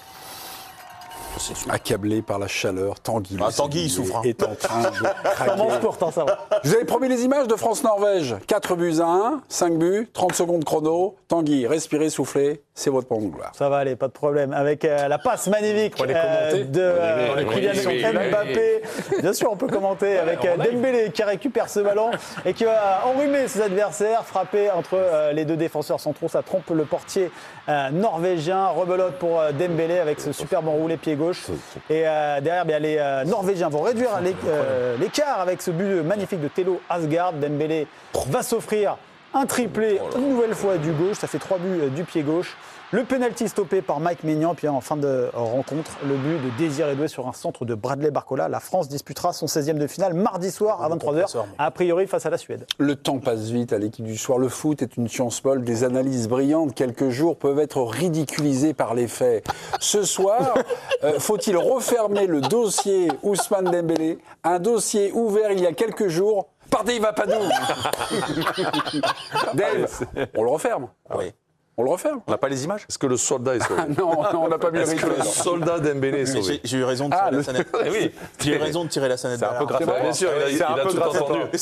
Accablé par la chaleur, Tanguy il souffre. Est en train de craquer. Ça va. Je vous avais promis les images de France-Norvège. 4 buts à 1, 5 buts, 30 secondes chrono. Tanguy, respirez, soufflez, c'est votre moment de gloire. Ça va aller, pas de problème. Avec la passe magnifique de Kylian Mbappé. Bien sûr, on peut commenter avec Dembélé qui récupère ce ballon et qui va enrhumer ses adversaires, frapper entre les deux défenseurs centraux. Ça trompe le portier norvégien. Rebelote pour Dembélé avec ce superbe enroulé pied gauche. gauche. Et derrière, les Norvégiens vont réduire l'écart avec ce but magnifique de Thelo Asgard. Dembélé va s'offrir un triplé une nouvelle fois du gauche. Ça fait 3 buts du pied gauche. Le penalty stoppé par Mike Maignan. Puis en fin de rencontre, le but de Désiré Doué sur un centre de Bradley Barcola. La France disputera son 16e de finale mardi soir à 23h, a priori face à la Suède. Le temps passe vite à l'équipe du soir. Le foot est une science molle. Des analyses brillantes, quelques jours, peuvent être ridiculisées par les faits. Ce soir, faut-il refermer le dossier Ousmane Dembélé, un dossier ouvert il y a quelques jours par Dave Apadou. Dave, on le referme. Oui. On le referme. On n'a pas les images? Est-ce que le soldat est sauvé? Non, on n'a pas mis le Est-ce que le soldat Dembélé est sauvé? J'ai eu raison de tirer la sonnette. Oui. J'ai eu raison de tirer la sonnette. C'est un peu grave. Bien sûr, il a tout entendu.